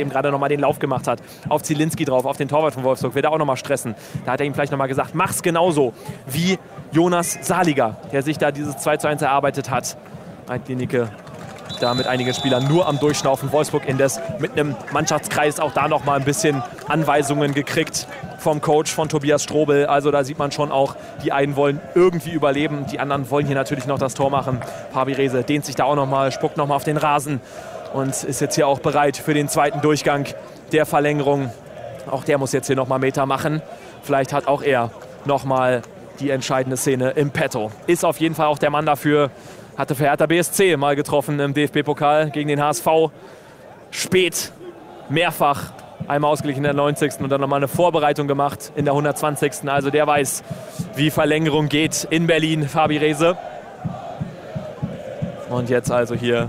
eben gerade nochmal den Lauf gemacht hat. Auf Zielinski drauf, auf den Torwart von Wolfsburg, wird er auch nochmal stressen. Da hat er ihm vielleicht nochmal gesagt, mach's genauso wie Jonas Saliger, der sich da dieses 2:1 erarbeitet hat. Altlinike da mit einigen Spielern nur am Durchschnaufen. Wolfsburg indes mit einem Mannschaftskreis auch da nochmal ein bisschen Anweisungen gekriegt vom Coach, von Tobias Strobel. Also da sieht man schon auch, die einen wollen irgendwie überleben, die anderen wollen hier natürlich noch das Tor machen. Fabi Rehse dehnt sich da auch nochmal, spuckt nochmal auf den Rasen und ist jetzt hier auch bereit für den zweiten Durchgang der Verlängerung. Auch der muss jetzt hier nochmal Meter machen. Vielleicht hat auch er nochmal die entscheidende Szene im Petto. Ist auf jeden Fall auch der Mann dafür. Hatte für Hertha BSC mal getroffen im DFB-Pokal gegen den HSV. Spät, mehrfach, einmal ausgeglichen in der 90. und dann nochmal eine Vorbereitung gemacht in der 120. Also der weiß, wie Verlängerung geht in Berlin, Fabi Rehse. Und jetzt also hier.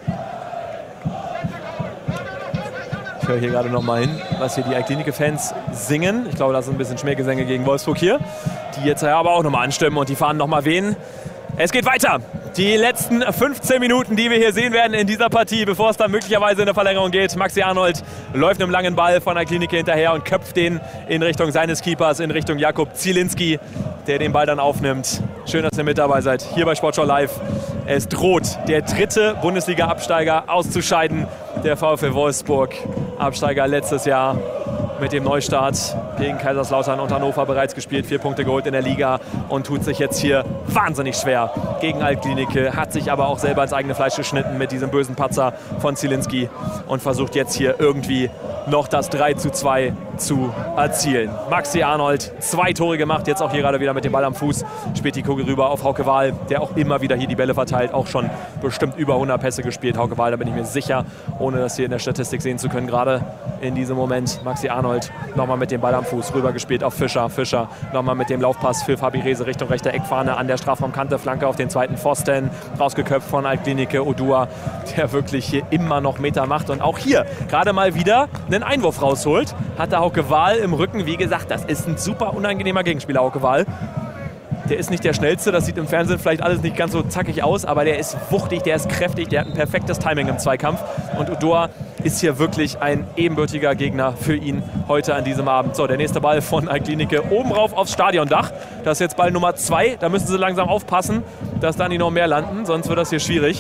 Ich höre hier gerade nochmal hin, was hier die Altlinike-Fans singen. Ich glaube, das sind ein bisschen Schmähgesänge gegen Wolfsburg hier, die jetzt aber auch nochmal anstimmen und die fahren nochmal wehen. Es geht weiter. Die letzten 15 Minuten, die wir hier sehen werden in dieser Partie, bevor es dann möglicherweise in eine Verlängerung geht. Maxi Arnold läuft einem langen Ball von Altlinike hinterher und köpft den in Richtung seines Keepers, in Richtung Jakub Zielinski, der den Ball dann aufnimmt. Schön, dass ihr mit dabei seid, hier bei Sportschau Live. Es droht der dritte Bundesliga-Absteiger auszuscheiden. Der VfL Wolfsburg, Absteiger letztes Jahr mit dem Neustart gegen Kaiserslautern und Hannover bereits gespielt, 4 Punkte geholt in der Liga und tut sich jetzt hier wahnsinnig schwer gegen Altlinike, hat sich aber auch selber ins eigene Fleisch geschnitten mit diesem bösen Patzer von Zielinski und versucht jetzt hier irgendwie noch das 3:2 zu erzielen. Maxi Arnold, 2 Tore gemacht, jetzt auch hier gerade wieder mit dem Ball am Fuß, spielt die Kugel rüber auf Hauke Wahl, der auch immer wieder hier die Bälle verteilt, auch schon bestimmt über 100 Pässe gespielt. Hauke Wahl, da bin ich mir sicher, ohne das hier in der Statistik sehen zu können, gerade in diesem Moment. Maxi Arnold nochmal mit dem Ball am Fuß rüber gespielt auf Fischer. Fischer nochmal mit dem Laufpass für Fabi Rehse Richtung rechter Eckfahne an der Strafraumkante, Flanke auf den zweiten Pfosten, rausgeköpft von Altlinike Odua, der wirklich hier immer noch Meter macht und auch hier gerade mal wieder einen Einwurf rausholt. Hat der Hauke Wahl im Rücken, wie gesagt, das ist ein super unangenehmer Gegenspieler, Hauke Wahl. Der ist nicht der Schnellste, das sieht im Fernsehen vielleicht alles nicht ganz so zackig aus, aber der ist wuchtig, der ist kräftig, der hat ein perfektes Timing im Zweikampf. Und Odua ist hier wirklich ein ebenbürtiger Gegner für ihn heute an diesem Abend. So, der nächste Ball von Altlinike oben rauf aufs Stadiondach. Das ist jetzt Ball Nummer 2. Da müssen sie langsam aufpassen, dass da nicht noch mehr landen, sonst wird das hier schwierig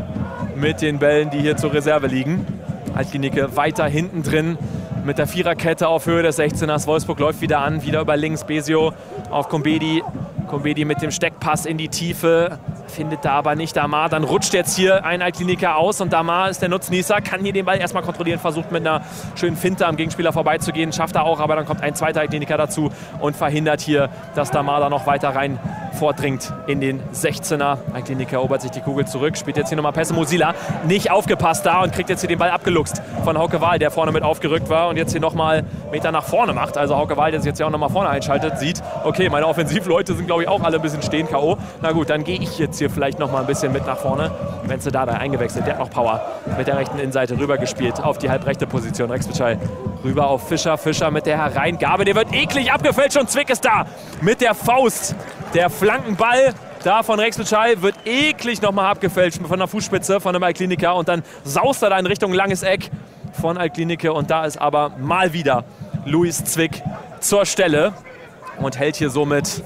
mit den Bällen, die hier zur Reserve liegen. Altlinike weiter hinten drin mit der Viererkette auf Höhe des 16ers. Wolfsburg läuft wieder an, wieder über links. Besio auf Kombedi. Kombedi mit dem Steckpass in die Tiefe, findet da aber nicht Damar. Dann rutscht jetzt hier ein Altlinike aus und Damar ist der Nutznießer, kann hier den Ball erstmal kontrollieren, versucht mit einer schönen Finte am Gegenspieler vorbeizugehen, schafft er auch, aber dann kommt ein zweiter Altlinike dazu und verhindert hier, dass Damar da noch weiter rein vordringt in den 16er. Altlinike erobert sich die Kugel zurück, spielt jetzt hier nochmal Pässe. Musila nicht aufgepasst da und kriegt jetzt hier den Ball abgeluchst von Hauke Wahl, der vorne mit aufgerückt war und jetzt hier nochmal Meter nach vorne macht. Also Hauke Wahl, der sich jetzt hier auch nochmal vorne einschaltet, sieht, okay, meine Offensivleute sind, glaube ich, auch alle ein bisschen stehen, K.O. Na gut, dann gehe ich jetzt hier vielleicht nochmal ein bisschen mit nach vorne. Wenzel da eingewechselt, der hat noch Power. Mit der rechten Innenseite rübergespielt auf die halbrechte Position. Rex Bitschei rüber auf Fischer. Fischer mit der Hereingabe, der wird eklig abgefälscht und Zwick ist da mit der Faust. Der Flankenball da von Rex Bitschei wird eklig nochmal abgefälscht von der Fußspitze von einem Altlinike und dann saust er da in Richtung langes Eck von Altlinike und da ist aber mal wieder Luis Zwick zur Stelle und hält hier somit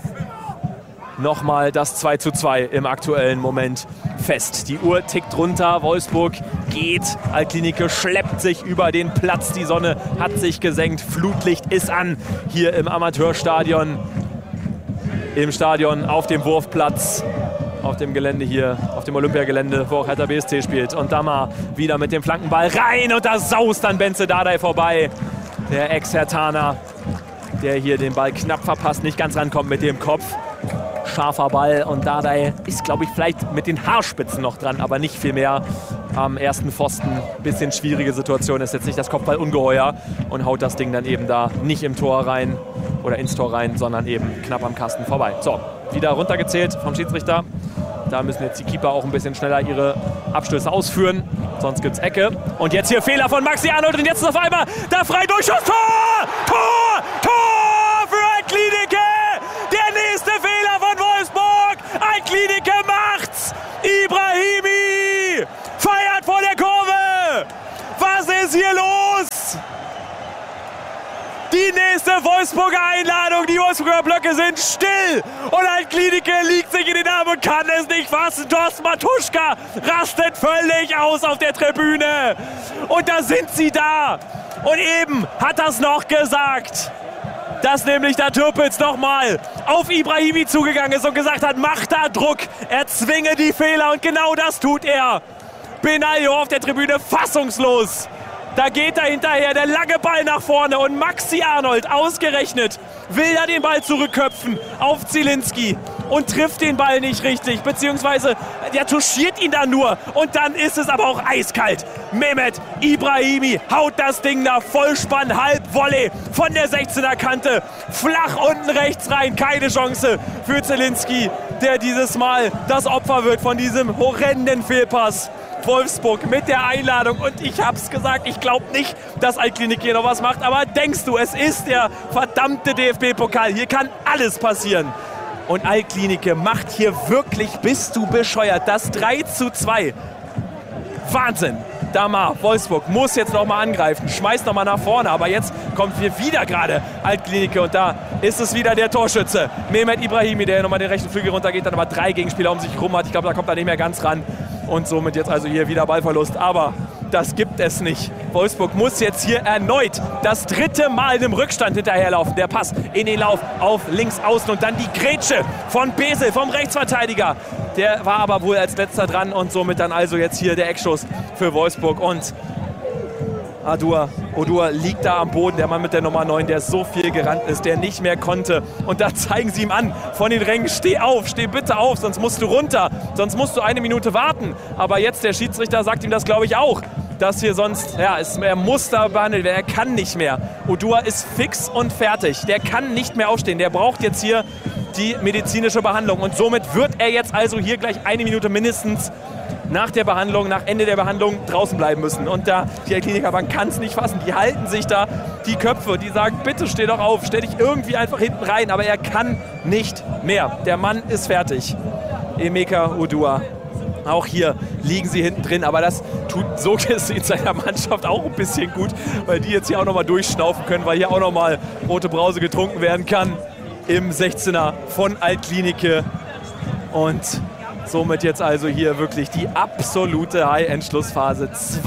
nochmal das 2:2 im aktuellen Moment fest. Die Uhr tickt runter, Wolfsburg geht, Altlinike schleppt sich über den Platz, die Sonne hat sich gesenkt, Flutlicht ist an hier im Amateurstadion, im Stadion auf dem Wurfplatz, auf dem Gelände hier, auf dem Olympiagelände, wo auch Hertha BSC spielt. Und Damar wieder mit dem Flankenball rein und da saust dann Benze Dardai vorbei, der Ex-Herthaner, der hier den Ball knapp verpasst, nicht ganz rankommt mit dem Kopf. Scharfer Ball und Dardai ist, glaube ich, vielleicht mit den Haarspitzen noch dran, aber nicht viel mehr am ersten Pfosten. Bisschen schwierige Situation, ist jetzt nicht das Kopfballungeheuer und haut das Ding dann eben da nicht im Tor rein oder ins Tor rein, sondern eben knapp am Kasten vorbei. So, wieder runtergezählt vom Schiedsrichter. Da müssen jetzt die Keeper auch ein bisschen schneller ihre Abstöße ausführen, sonst gibt es Ecke. Und jetzt hier Fehler von Maxi Arnold und jetzt ist auf einmal der Freidurchschuss. Tor! Tor! Tor für Altlinike! Der nächste Fehler von Wolfsburg. Altlinike macht's. Ibrahimi feiert vor der Kurve. Was ist hier los? der Wolfsburger Einladung. Die Wolfsburger Blöcke sind still. Und Alt-Klinicke liegt sich in den Armen und kann es nicht fassen. Thorsten Matuschka rastet völlig aus auf der Tribüne. Und da sind sie da. Und eben hat er es noch gesagt, dass nämlich der Türpitz nochmal auf Ibrahimi zugegangen ist und gesagt hat, mach da Druck, erzwinge die Fehler. Und genau das tut er. Benaglio auf der Tribüne fassungslos. Da geht er hinterher, der lange Ball nach vorne und Maxi Arnold ausgerechnet will da den Ball zurückköpfen auf Zielinski und trifft den Ball nicht richtig, beziehungsweise der touchiert ihn dann nur und dann ist es aber auch eiskalt. Mehmet Ibrahimi haut das Ding da Vollspann, Halbvolley von der 16er Kante, flach unten rechts rein, keine Chance für Zielinski, der dieses Mal das Opfer wird von diesem horrenden Fehlpass. Wolfsburg mit der Einladung und ich hab's gesagt, ich glaube nicht, dass Alt-Klinicke hier noch was macht, aber denkst du, es ist der verdammte DFB-Pokal, hier kann alles passieren. Und Alt-Klinicke macht hier wirklich, bist du bescheuert, das 3:2. Wahnsinn. Damar, Wolfsburg muss jetzt nochmal angreifen, schmeißt nochmal nach vorne, aber jetzt kommt hier wieder gerade Alt-Klinicke und da ist es wieder der Torschütze. Mehmet Ibrahimi, der nochmal den rechten Flügel runtergeht, dann aber 3 Gegenspieler um sich rum hat. Ich glaube, da kommt er nicht mehr ganz ran. Und somit jetzt also hier wieder Ballverlust. Aber das gibt es nicht. Wolfsburg muss jetzt hier erneut das 3. Mal im Rückstand hinterherlaufen. Der Pass in den Lauf auf links außen und dann die Grätsche von Besel, vom Rechtsverteidiger. Der war aber wohl als letzter dran und somit dann also jetzt hier der Eckschuss für Wolfsburg. Und Odur liegt da am Boden, der Mann mit der Nummer 9, der so viel gerannt ist, der nicht mehr konnte. Und da zeigen sie ihm an, von den Rängen, steh auf, steh bitte auf, sonst musst du runter, sonst musst du 1 Minute warten. Aber jetzt, der Schiedsrichter sagt ihm das, glaube ich, auch, dass hier sonst, ja, er muss da behandelt werden, er kann nicht mehr. Odur ist fix und fertig, der kann nicht mehr aufstehen, der braucht jetzt hier die medizinische Behandlung. Und somit wird er jetzt also hier gleich 1 Minute mindestens nach der Behandlung, nach Ende der Behandlung draußen bleiben müssen. Und da, die Klinikerbank kann es nicht fassen. Die halten sich da die Köpfe, die sagen, bitte steh doch auf, stell dich irgendwie einfach hinten rein. Aber er kann nicht mehr. Der Mann ist fertig. Emeka Odur. Auch hier liegen sie hinten drin, aber das tut so gesehen seiner Mannschaft auch ein bisschen gut, weil die jetzt hier auch nochmal durchschnaufen können, weil hier auch nochmal rote Brause getrunken werden kann im 16er von Alt-Klinicke. Und somit jetzt also hier wirklich die absolute High-End-Schlussphase.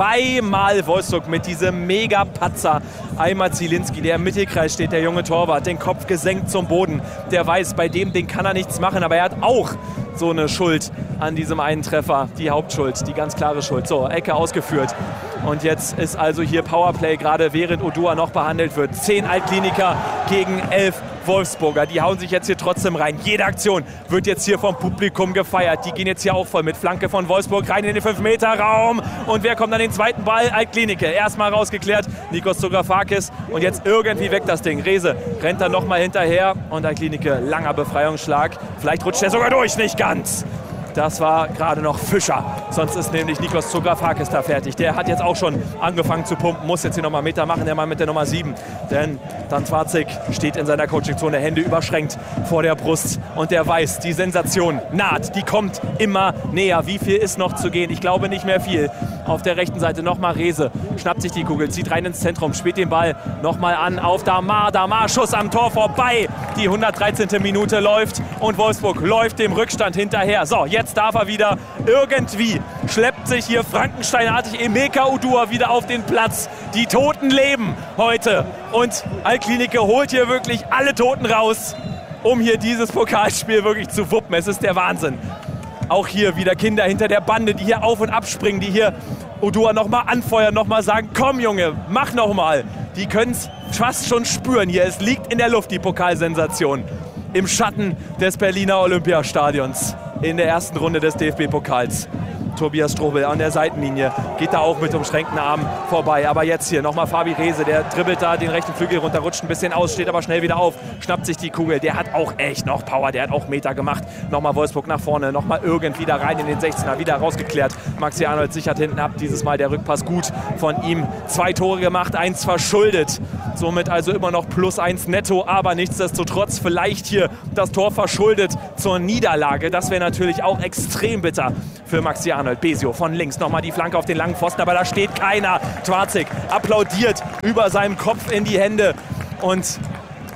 2-mal Wolfsburg mit diesem Mega-Patzer. Einmal Zielinski, der im Mittelkreis steht, der junge Torwart, den Kopf gesenkt zum Boden. Der weiß, bei dem kann er nichts machen, aber er hat auch so eine Schuld an diesem einen Treffer. Die Hauptschuld, die ganz klare Schuld. So, Ecke ausgeführt. Und jetzt ist also hier Powerplay, gerade während Odur noch behandelt wird. 10 Alt-Kliniker gegen 11 Wolfsburger. Die hauen sich jetzt hier trotzdem rein. Jede Aktion wird jetzt hier vom Publikum gefeiert. Die gehen jetzt hier auch voll mit Flanke von Wolfsburg rein in den 5-Meter-Raum. Und wer kommt an den zweiten Ball? Alt-Klinicke. Erstmal rausgeklärt. Nikos Zografakis. Und jetzt irgendwie weg das Ding. Rehse rennt dann nochmal hinterher. Und Alt-Klinicke, langer Befreiungsschlag. Vielleicht rutscht er sogar durch. Nicht ganz. Das war gerade noch Fischer. Sonst ist nämlich Nikos Zografakis da fertig. Der hat jetzt auch schon angefangen zu pumpen, muss jetzt hier nochmal Meter machen, der Mann mit der Nummer 7. Denn Dan Twarzik steht in seiner Coachingzone, Hände überschränkt vor der Brust. Und der weiß, die Sensation naht, die kommt immer näher. Wie viel ist noch zu gehen? Ich glaube nicht mehr viel. Auf der rechten Seite nochmal Rehse, schnappt sich die Kugel, zieht rein ins Zentrum, spielt den Ball nochmal an auf Damar. Damar, Schuss am Tor vorbei. Die 113. Minute läuft und Wolfsburg läuft dem Rückstand hinterher. So, jetzt darf er wieder irgendwie, schleppt sich hier frankensteinartig Emeka Odur wieder auf den Platz. Die Toten leben heute und Alt-Klinicke holt hier wirklich alle Toten raus, um hier dieses Pokalspiel wirklich zu wuppen. Es ist der Wahnsinn. Auch hier wieder Kinder hinter der Bande, die hier auf und ab springen, die hier Odur nochmal anfeuern, nochmal sagen, komm Junge, mach nochmal. Die können es fast schon spüren hier. Es liegt in der Luft, die Pokalsensation. Im Schatten des Berliner Olympiastadions in der ersten Runde des DFB-Pokals. Tobias Strobel an der Seitenlinie geht da auch mit umschränkten Armen vorbei. Aber jetzt hier nochmal Fabi Rehse, der dribbelt da den rechten Flügel runter, rutscht ein bisschen aus, steht aber schnell wieder auf, schnappt sich die Kugel. Der hat auch echt noch Power, der hat auch Meter gemacht. Nochmal Wolfsburg nach vorne, nochmal irgendwie da rein in den 16er, wieder rausgeklärt. Maxi Arnold sichert hinten ab, dieses Mal der Rückpass gut von ihm. 2 Tore gemacht, 1 verschuldet. Somit also immer noch +1 netto, aber nichtsdestotrotz vielleicht hier das Tor verschuldet zur Niederlage. Das wäre natürlich auch extrem bitter für Maxi Arnold. Besio von links, nochmal die Flanke auf den langen Pfosten, aber da steht keiner. Twarzik applaudiert über seinem Kopf in die Hände und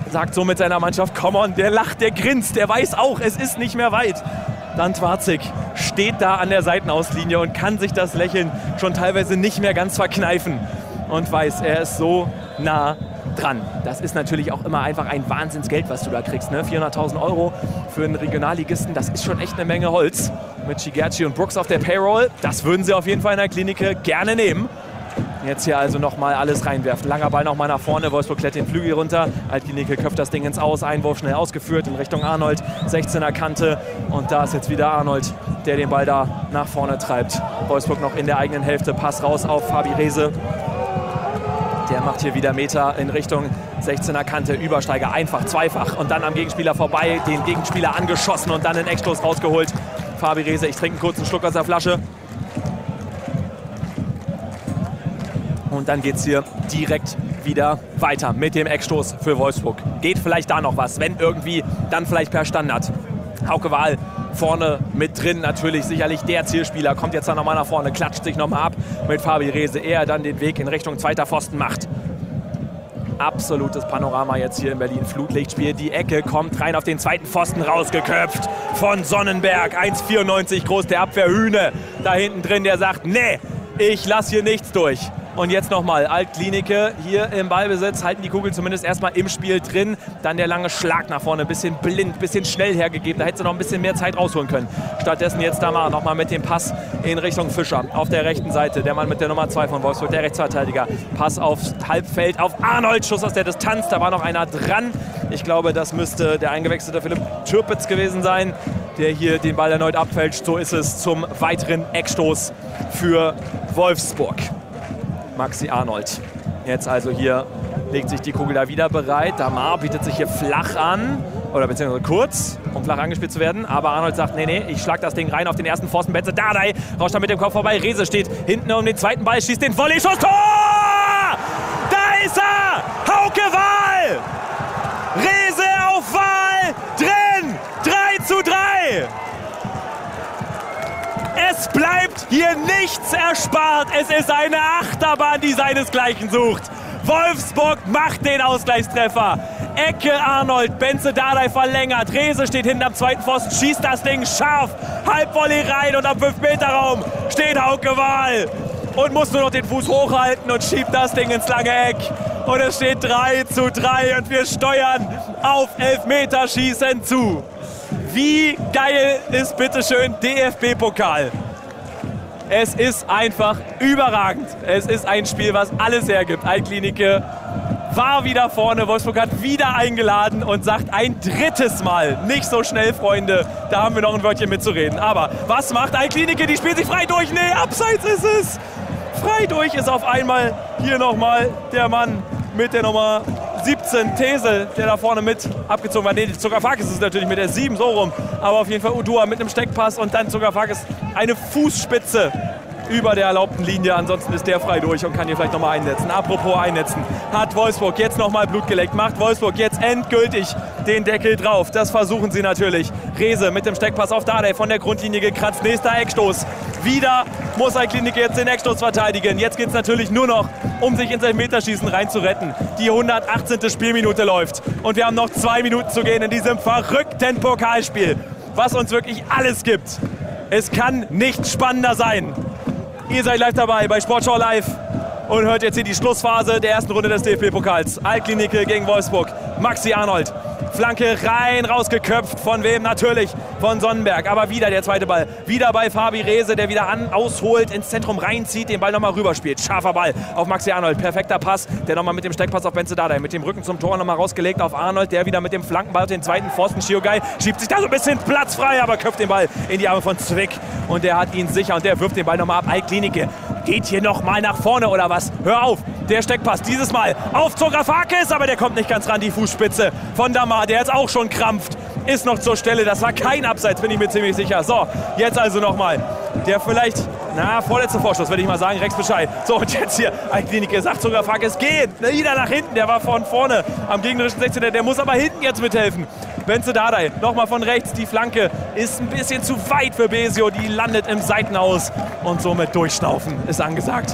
sagt so mit seiner Mannschaft, come on, der lacht, der grinst, der weiß auch, es ist nicht mehr weit. Dan Twarzik steht da an der Seitenauslinie und kann sich das Lächeln schon teilweise nicht mehr ganz verkneifen und weiß, er ist so nah dran. Das ist natürlich auch immer einfach ein Wahnsinnsgeld, was du da kriegst. Ne? 400.000 € für einen Regionalligisten, das ist schon echt eine Menge Holz. Mit Shigerchi und Brooks auf der Payroll, das würden sie auf jeden Fall in der Klinik gerne nehmen. Jetzt hier also nochmal alles reinwerfen. Langer Ball nochmal nach vorne. Wolfsburg klärt den Flügel runter. Altklinike köpft das Ding ins Aus. Einwurf schnell ausgeführt in Richtung Arnold. 16er Kante. Und da ist jetzt wieder Arnold, der den Ball da nach vorne treibt. Wolfsburg noch in der eigenen Hälfte. Pass raus auf Fabi Reese. Der macht hier wieder Meter in Richtung 16er Kante. Übersteiger einfach, zweifach. Und dann am Gegenspieler vorbei. Den Gegenspieler angeschossen und dann den Eckstoß rausgeholt. Fabi Reese, ich trinke einen kurzen Schluck aus der Flasche. Und dann geht es hier direkt wieder weiter mit dem Eckstoß für Wolfsburg. Geht vielleicht da noch was, wenn irgendwie, dann vielleicht per Standard. Hauke Wahl vorne mit drin, natürlich sicherlich der Zielspieler. Kommt jetzt dann nochmal nach vorne, klatscht sich nochmal ab mit Fabi Reese. Er dann den Weg in Richtung zweiter Pfosten macht. Absolutes Panorama jetzt hier in Berlin. Flutlichtspiel, die Ecke kommt rein auf den zweiten Pfosten, rausgeköpft von Sonnenberg. 1,94 groß, der Abwehrhühne da hinten drin, der sagt, nee, ich lasse hier nichts durch. Und jetzt nochmal Altklinike hier im Ballbesitz, halten die Kugel zumindest erstmal im Spiel drin. Dann der lange Schlag nach vorne, bisschen blind, bisschen schnell hergegeben. Da hätte sie noch ein bisschen mehr Zeit rausholen können. Stattdessen jetzt Damar nochmal mit dem Pass in Richtung Fischer. Auf der rechten Seite, der Mann mit der Nummer 2 von Wolfsburg, der Rechtsverteidiger. Pass aufs Halbfeld auf Arnold, Schuss aus der Distanz, da war noch einer dran. Ich glaube, das müsste der eingewechselte Philipp Türpitz gewesen sein, der hier den Ball erneut abfälscht. So ist es zum weiteren Eckstoß für Wolfsburg. Maxi Arnold. Jetzt also hier legt sich die Kugel da wieder bereit. Damar bietet sich hier flach an, oder beziehungsweise kurz, um flach angespielt zu werden. Aber Arnold sagt, nee, ich schlag das Ding rein auf den ersten Pfosten. Benze Dardai rauscht da mit dem Kopf vorbei. Reese steht hinten um den zweiten Ball, schießt den Volley-Schuss. Tor! Da ist er! Hauke Wahl! Reese auf Wahl! Drin! 3:3! Es bleibt hier nichts erspart. Es ist eine Achterbahn, die seinesgleichen sucht. Wolfsburg macht den Ausgleichstreffer. Ecke Arnold, Benze Dardai verlängert. Reese steht hinten am zweiten Pfosten, schießt das Ding scharf. Halbvolley rein und am 5-Meter-Raum steht Hauke Wahl. Und muss nur noch den Fuß hochhalten und schiebt das Ding ins lange Eck. Und es steht 3:3 und wir steuern auf Elfmeterschießen zu. Wie geil ist bitteschön DFB-Pokal? Es ist einfach überragend. Es ist ein Spiel, was alles hergibt. Altklinike war wieder vorne. Wolfsburg hat wieder eingeladen und sagt ein drittes Mal, nicht so schnell, Freunde, da haben wir noch ein Wörtchen mitzureden. Aber was macht Altklinike? Die spielt sich frei durch. Nee, abseits ist es. Frei durch ist auf einmal hier nochmal der Mann mit der Nummer 17, Tesel, der da vorne mit abgezogen war. Nee, Zuckerfakis ist es natürlich mit der 7, so rum. Aber auf jeden Fall Udua mit einem Steckpass und dann Zuckerfakis eine Fußspitze über der erlaubten Linie. Ansonsten ist der frei durch und kann hier vielleicht nochmal einsetzen. Apropos einsetzen, hat Wolfsburg jetzt nochmal Blut geleckt. Macht Wolfsburg jetzt endgültig den Deckel drauf. Das versuchen sie natürlich. Reese mit dem Steckpass auf Dardai von der Grundlinie gekratzt. Nächster Eckstoß. Wieder muss Altklinike jetzt den Eckstoß verteidigen. Jetzt geht es natürlich nur noch, um sich ins Elfmeterschießen reinzuretten. Die 118. Spielminute läuft. Und wir haben noch 2 Minuten zu gehen in diesem verrückten Pokalspiel, was uns wirklich alles gibt. Es kann nicht spannender sein. Ihr seid live dabei bei Sportschau Live und hört jetzt hier die Schlussphase der ersten Runde des DFB-Pokals. Altklinike gegen Wolfsburg. Maxi Arnold. Flanke rein, rausgeköpft. Von wem? Natürlich von Sonnenberg. Aber wieder der zweite Ball. Wieder bei Fabi Reese, der wieder ausholt, ins Zentrum reinzieht, den Ball nochmal rüberspielt. Scharfer Ball auf Maxi Arnold. Perfekter Pass. Der nochmal mit dem Steckpass auf Benze Dardai. Mit dem Rücken zum Tor nochmal rausgelegt auf Arnold. Der wieder mit dem Flankenball auf den zweiten Pfosten. Shiogai schiebt sich da so ein bisschen Platz frei, aber köpft den Ball in die Arme von Zwick. Und der hat ihn sicher und der wirft den Ball nochmal ab. Altklinike geht hier nochmal nach vorne oder was? Hör auf, der Steckpass dieses Mal auf Zuckerfakis, aber der kommt nicht ganz ran. Die Fußspitze von Damar, der jetzt auch schon krampft, ist noch zur Stelle. Das war kein Abseits, bin ich mir ziemlich sicher. So, jetzt also nochmal. Der vielleicht, vorletzte Vorschuss, würde ich mal sagen, Rex Bescheid. So, und jetzt hier, Altklinike sagt Zuckerfakis, geht wieder nach hinten. Der war von vorne am gegnerischen 16er, der muss aber hinten jetzt mithelfen. Benze Dardai, nochmal von rechts, die Flanke ist ein bisschen zu weit für Besio, die landet im Seitenaus und somit durchschnaufen ist angesagt.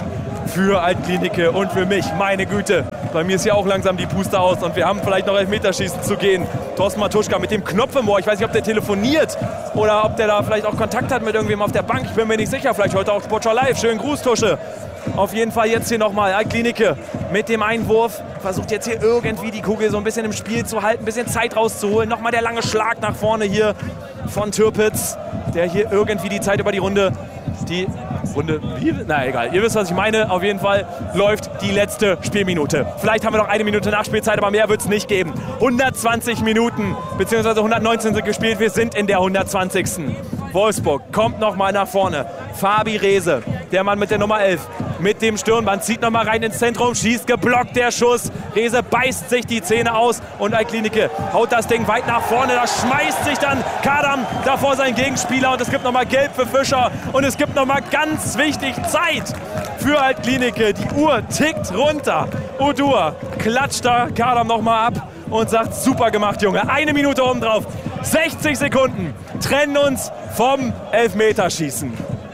für Altklinike und für mich. Meine Güte, bei mir ist ja auch langsam die Puste aus und wir haben vielleicht noch Elfmeterschießen zu gehen. Thorsten Matuschka mit dem Knopf im Ohr. Ich weiß nicht, ob der telefoniert oder ob der da vielleicht auch Kontakt hat mit irgendwem auf der Bank. Ich bin mir nicht sicher. Vielleicht heute auch Sportschau Live. Schönen Gruß, Tusche. Auf jeden Fall jetzt hier nochmal Altklinike mit dem Einwurf. Versucht jetzt hier irgendwie die Kugel so ein bisschen im Spiel zu halten, ein bisschen Zeit rauszuholen. Nochmal der lange Schlag nach vorne hier von Türpitz, der hier irgendwie die Zeit über die Runde... Na egal, ihr wisst, was ich meine. Auf jeden Fall läuft die letzte Spielminute. Vielleicht haben wir noch eine Minute Nachspielzeit, aber mehr wird es nicht geben. 120 Minuten, beziehungsweise 119 sind gespielt. Wir sind in der 120. Wolfsburg kommt nochmal nach vorne. Fabi Rehse, der Mann mit der Nummer 11, mit dem Stirnband, zieht nochmal rein ins Zentrum, schießt geblockt der Schuss. Rehse beißt sich die Zähne aus und Altklinike haut das Ding weit nach vorne. Da schmeißt sich dann Kadam davor seinen Gegenspieler und es gibt nochmal Gelb für Fischer und es gibt nochmal ganz wichtig Zeit für Altklinike. Die Uhr tickt runter. Odur klatscht da Kadam nochmal ab und sagt, super gemacht, Junge. 1 Minute oben drauf. 60 Sekunden trennen uns vom Elfmeterschießen.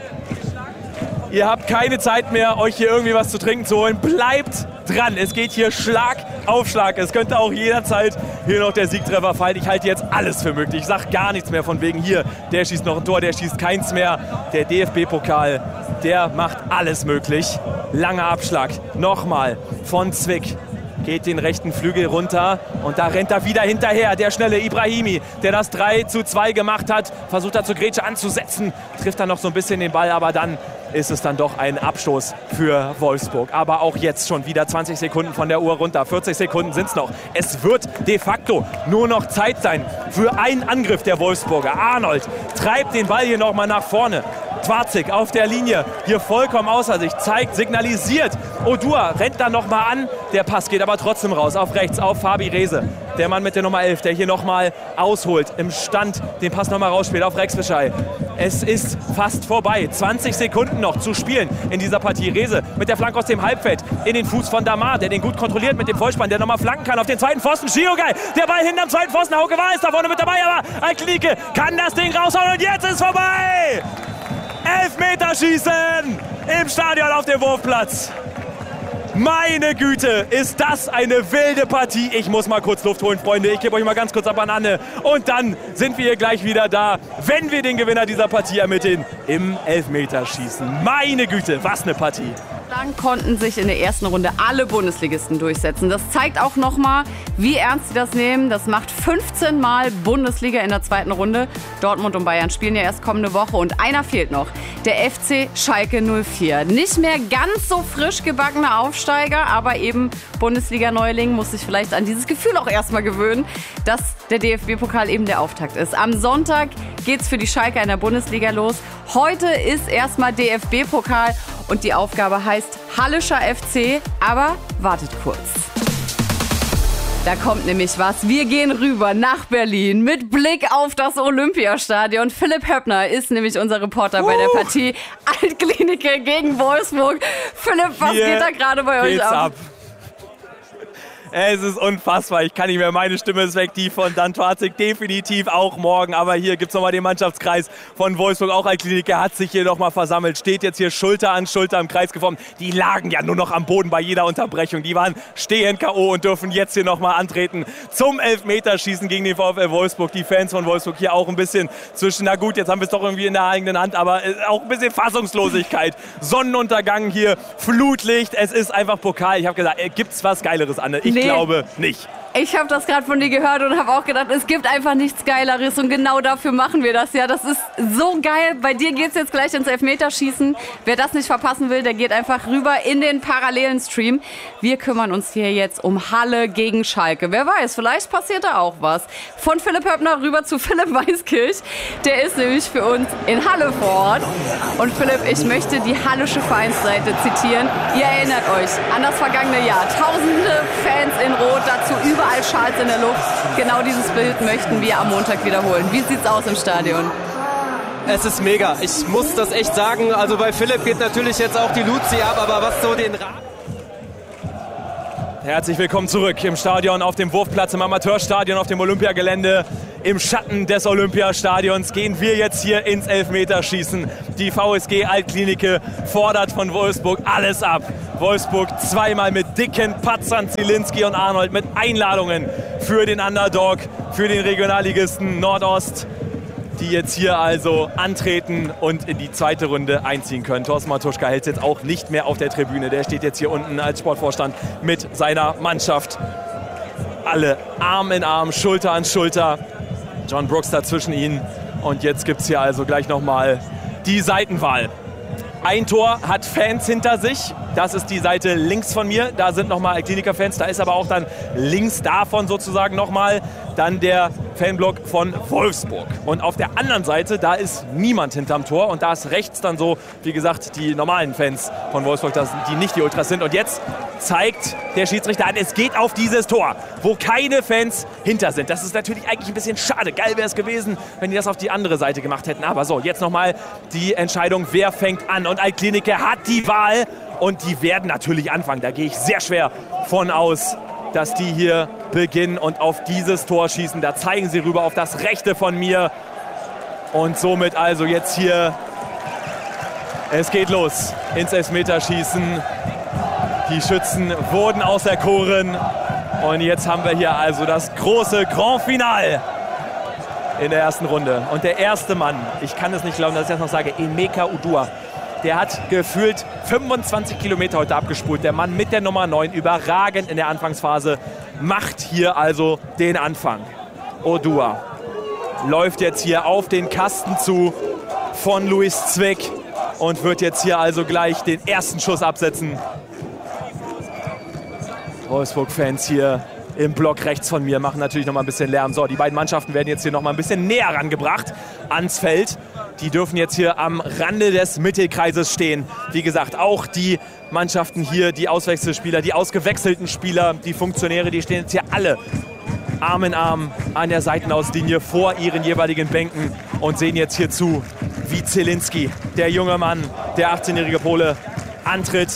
Ihr habt keine Zeit mehr, euch hier irgendwie was zu trinken zu holen. Bleibt dran. Es geht hier Schlag auf Schlag. Es könnte auch jederzeit hier noch der Siegtreffer fallen. Ich halte jetzt alles für möglich. Ich sage gar nichts mehr von wegen hier. Der schießt noch ein Tor, der schießt keins mehr. Der DFB-Pokal, der macht alles möglich. Langer Abschlag. Nochmal von Zwick. Geht den rechten Flügel runter und da rennt er wieder hinterher. Der schnelle Ibrahimi, der das 3:2 gemacht hat, versucht er zur Grätsche anzusetzen, trifft dann noch so ein bisschen den Ball, aber dann ist es dann doch ein Abstoß für Wolfsburg. Aber auch jetzt schon wieder 20 Sekunden von der Uhr runter. 40 Sekunden sind es noch. Es wird de facto nur noch Zeit sein für einen Angriff der Wolfsburger. Arnold treibt den Ball hier nochmal nach vorne. Twarzik auf der Linie, hier vollkommen außer sich, zeigt, signalisiert. Odur rennt dann nochmal an. Der Pass geht aber trotzdem raus, auf rechts, auf Fabi Rehse. Der Mann mit der Nummer 11, der hier nochmal ausholt, im Stand den Pass nochmal rausspielt auf Rex Bescheid. Es ist fast vorbei. 20 Sekunden noch zu spielen in dieser Partie. Rehse mit der Flanke aus dem Halbfeld in den Fuß von Damar, der den gut kontrolliert mit dem Vollspann, der nochmal flanken kann auf den zweiten Pfosten. Schiogai, der Ball hinterm zweiten Pfosten. Hauke war ist da vorne mit dabei, aber Altklinike kann das Ding raushauen und jetzt ist vorbei! Elfmeterschießen im Stadion auf dem Wurfplatz. Meine Güte, ist das eine wilde Partie. Ich muss mal kurz Luft holen, Freunde. Ich gebe euch mal ganz kurz ab an Anne. Und dann sind wir hier gleich wieder da, wenn wir den Gewinner dieser Partie ermitteln im Elfmeterschießen. Meine Güte, was eine Partie. Dann konnten sich in der ersten Runde alle Bundesligisten durchsetzen. Das zeigt auch nochmal, wie ernst sie das nehmen. Das macht 15 Mal Bundesliga in der zweiten Runde. Dortmund und Bayern spielen ja erst kommende Woche. Und einer fehlt noch, der FC Schalke 04. Nicht mehr ganz so frisch gebackener Aufsteiger, aber eben Bundesliga-Neuling muss sich vielleicht an dieses Gefühl auch erstmal gewöhnen, dass der DFB-Pokal eben der Auftakt ist. Am Sonntag geht's für die Schalke in der Bundesliga los. Heute ist erstmal DFB-Pokal und die Aufgabe heißt Hallischer FC, aber wartet kurz. Da kommt nämlich was. Wir gehen rüber nach Berlin mit Blick auf das Olympiastadion. Philipp Höppner ist nämlich unser Reporter bei der Partie Altklinike gegen Wolfsburg. Philipp, was geht da gerade bei euch ab? Es ist unfassbar. Ich kann nicht mehr. Meine Stimme ist weg. Die von Dan Twarzik definitiv auch morgen. Aber hier gibt es nochmal den Mannschaftskreis von Wolfsburg. Auch Altklinike hat sich hier nochmal versammelt. Steht jetzt hier Schulter an Schulter im Kreis geformt. Die lagen ja nur noch am Boden bei jeder Unterbrechung. Die waren stehend K.O. und dürfen jetzt hier nochmal antreten zum Elfmeterschießen gegen den VfL Wolfsburg. Die Fans von Wolfsburg hier auch ein bisschen zwischen, na gut, jetzt haben wir es doch irgendwie in der eigenen Hand, aber auch ein bisschen Fassungslosigkeit. Sonnenuntergang hier, Flutlicht. Es ist einfach Pokal. Ich habe gesagt, gibt's was Geileres, Anne? Ich glaube nicht. Ich habe das gerade von dir gehört und habe auch gedacht, es gibt einfach nichts Geileres und genau dafür machen wir das ja. Das ist so geil. Bei dir geht es jetzt gleich ins Elfmeterschießen. Wer das nicht verpassen will, der geht einfach rüber in den parallelen Stream. Wir kümmern uns hier jetzt um Halle gegen Schalke. Wer weiß, vielleicht passiert da auch was. Von Philipp Höppner rüber zu Philipp Weiskirch. Der ist nämlich für uns in Halle vor Ort. Und Philipp, ich möchte die hallische Vereinsseite zitieren. Ihr erinnert euch an das vergangene Jahr. Tausende Fans in Rot, dazu überall Schals in der Luft. Genau dieses Bild möchten wir am Montag wiederholen. Wie sieht's aus im Stadion? Es ist mega. Ich muss das echt sagen. Also bei Philipp geht natürlich jetzt auch die Luzi ab, aber was so den Rahmen... Herzlich willkommen zurück im Stadion, auf dem Wurfplatz, im Amateurstadion, auf dem Olympiagelände. Im Schatten des Olympiastadions gehen wir jetzt hier ins Elfmeterschießen. Die VSG Altklinike fordert von Wolfsburg alles ab. Wolfsburg zweimal mit dicken Patzern, Zielinski und Arnold, mit Einladungen für den Underdog, für den Regionalligisten Nordost, die jetzt hier also antreten und in die zweite Runde einziehen können. Thorsten Matuschka hält jetzt auch nicht mehr auf der Tribüne. Der steht jetzt hier unten als Sportvorstand mit seiner Mannschaft. Alle Arm in Arm, Schulter an Schulter. John Brooks dazwischen ihnen. Und jetzt gibt es hier also gleich nochmal die Seitenwahl. Ein Tor hat Fans hinter sich. Das ist die Seite links von mir. Da sind nochmal Altklinikerer-Fans. Da ist aber auch dann links davon sozusagen nochmal dann der Fanblock von Wolfsburg. Und auf der anderen Seite, da ist niemand hinterm Tor. Und da ist rechts dann so, wie gesagt, die normalen Fans von Wolfsburg, die nicht die Ultras sind. Und jetzt zeigt der Schiedsrichter an, es geht auf dieses Tor, wo keine Fans hinter sind. Das ist natürlich eigentlich ein bisschen schade. Geil wäre es gewesen, wenn die das auf die andere Seite gemacht hätten. Aber so, jetzt nochmal die Entscheidung, wer fängt an. Und Altklinike hat die Wahl und die werden natürlich anfangen. Da gehe ich sehr schwer von aus, dass die hier beginnen und auf dieses Tor schießen. Da zeigen sie rüber auf das rechte von mir. Und somit also jetzt hier, es geht los ins Elfmeterschießen. Die Schützen wurden auserkoren. Und jetzt haben wir hier also das große Grand Finale in der ersten Runde. Und der erste Mann, ich kann es nicht glauben, dass ich das noch sage, Emeka Udua. Der hat gefühlt 25 Kilometer heute abgespult. Der Mann mit der Nummer 9, überragend in der Anfangsphase, macht hier also den Anfang. Udua läuft jetzt hier auf den Kasten zu von Luis Zwick und wird jetzt hier also gleich den ersten Schuss absetzen. Wolfsburg-Fans hier im Block rechts von mir machen natürlich noch mal ein bisschen Lärm. So, die beiden Mannschaften werden jetzt hier noch mal ein bisschen näher rangebracht ans Feld. Die dürfen jetzt hier am Rande des Mittelkreises stehen. Wie gesagt, auch die Mannschaften hier, die Auswechselspieler, die ausgewechselten Spieler, die Funktionäre, die stehen jetzt hier alle Arm in Arm an der Seitenauslinie vor ihren jeweiligen Bänken und sehen jetzt hier zu, wie Zielinski, der junge Mann, der 18-jährige Pole, antritt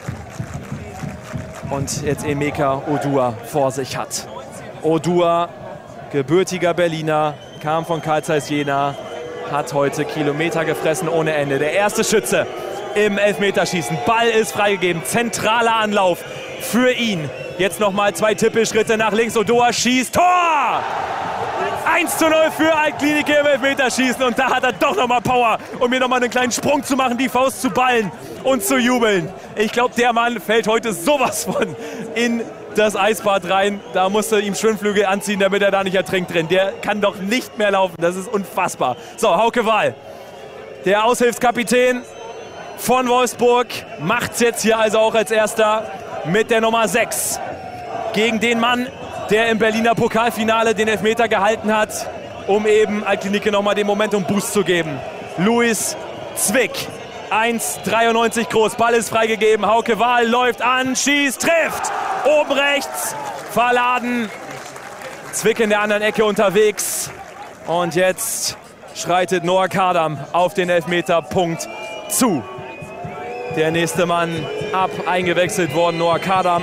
und jetzt Emeka Udua vor sich hat. Udua, gebürtiger Berliner, kam von Carl Zeiss Jena, hat heute Kilometer gefressen ohne Ende. Der erste Schütze im Elfmeterschießen. Ball ist freigegeben. Zentraler Anlauf für ihn. Jetzt nochmal 2 Tippelschritte nach links. Udua schießt. Tor! 1:0 für Altklinike im Elfmeterschießen. Und da hat er doch nochmal Power, um mir nochmal einen kleinen Sprung zu machen, die Faust zu ballen und zu jubeln. Ich glaube, der Mann fällt heute sowas von in das Eisbad rein. Da musste ihm Schwimmflügel anziehen, damit er da nicht ertrinkt drin. Der kann doch nicht mehr laufen. Das ist unfassbar. So, Hauke Wahl, der Aushilfskapitän von Wolfsburg, macht es jetzt hier also auch als erster mit der Nummer 6 gegen den Mann, der im Berliner Pokalfinale den Elfmeter gehalten hat, um eben Altklinike nochmal den Momentum-Boost zu geben. Luis Zwick, 1,93 groß, Ball ist freigegeben, Hauke Wahl läuft an, schießt, trifft, oben rechts, verladen, Zwick in der anderen Ecke unterwegs und jetzt schreitet Noah Kardam auf den Elfmeterpunkt zu. Der nächste Mann ab, eingewechselt worden, Noah Kardam.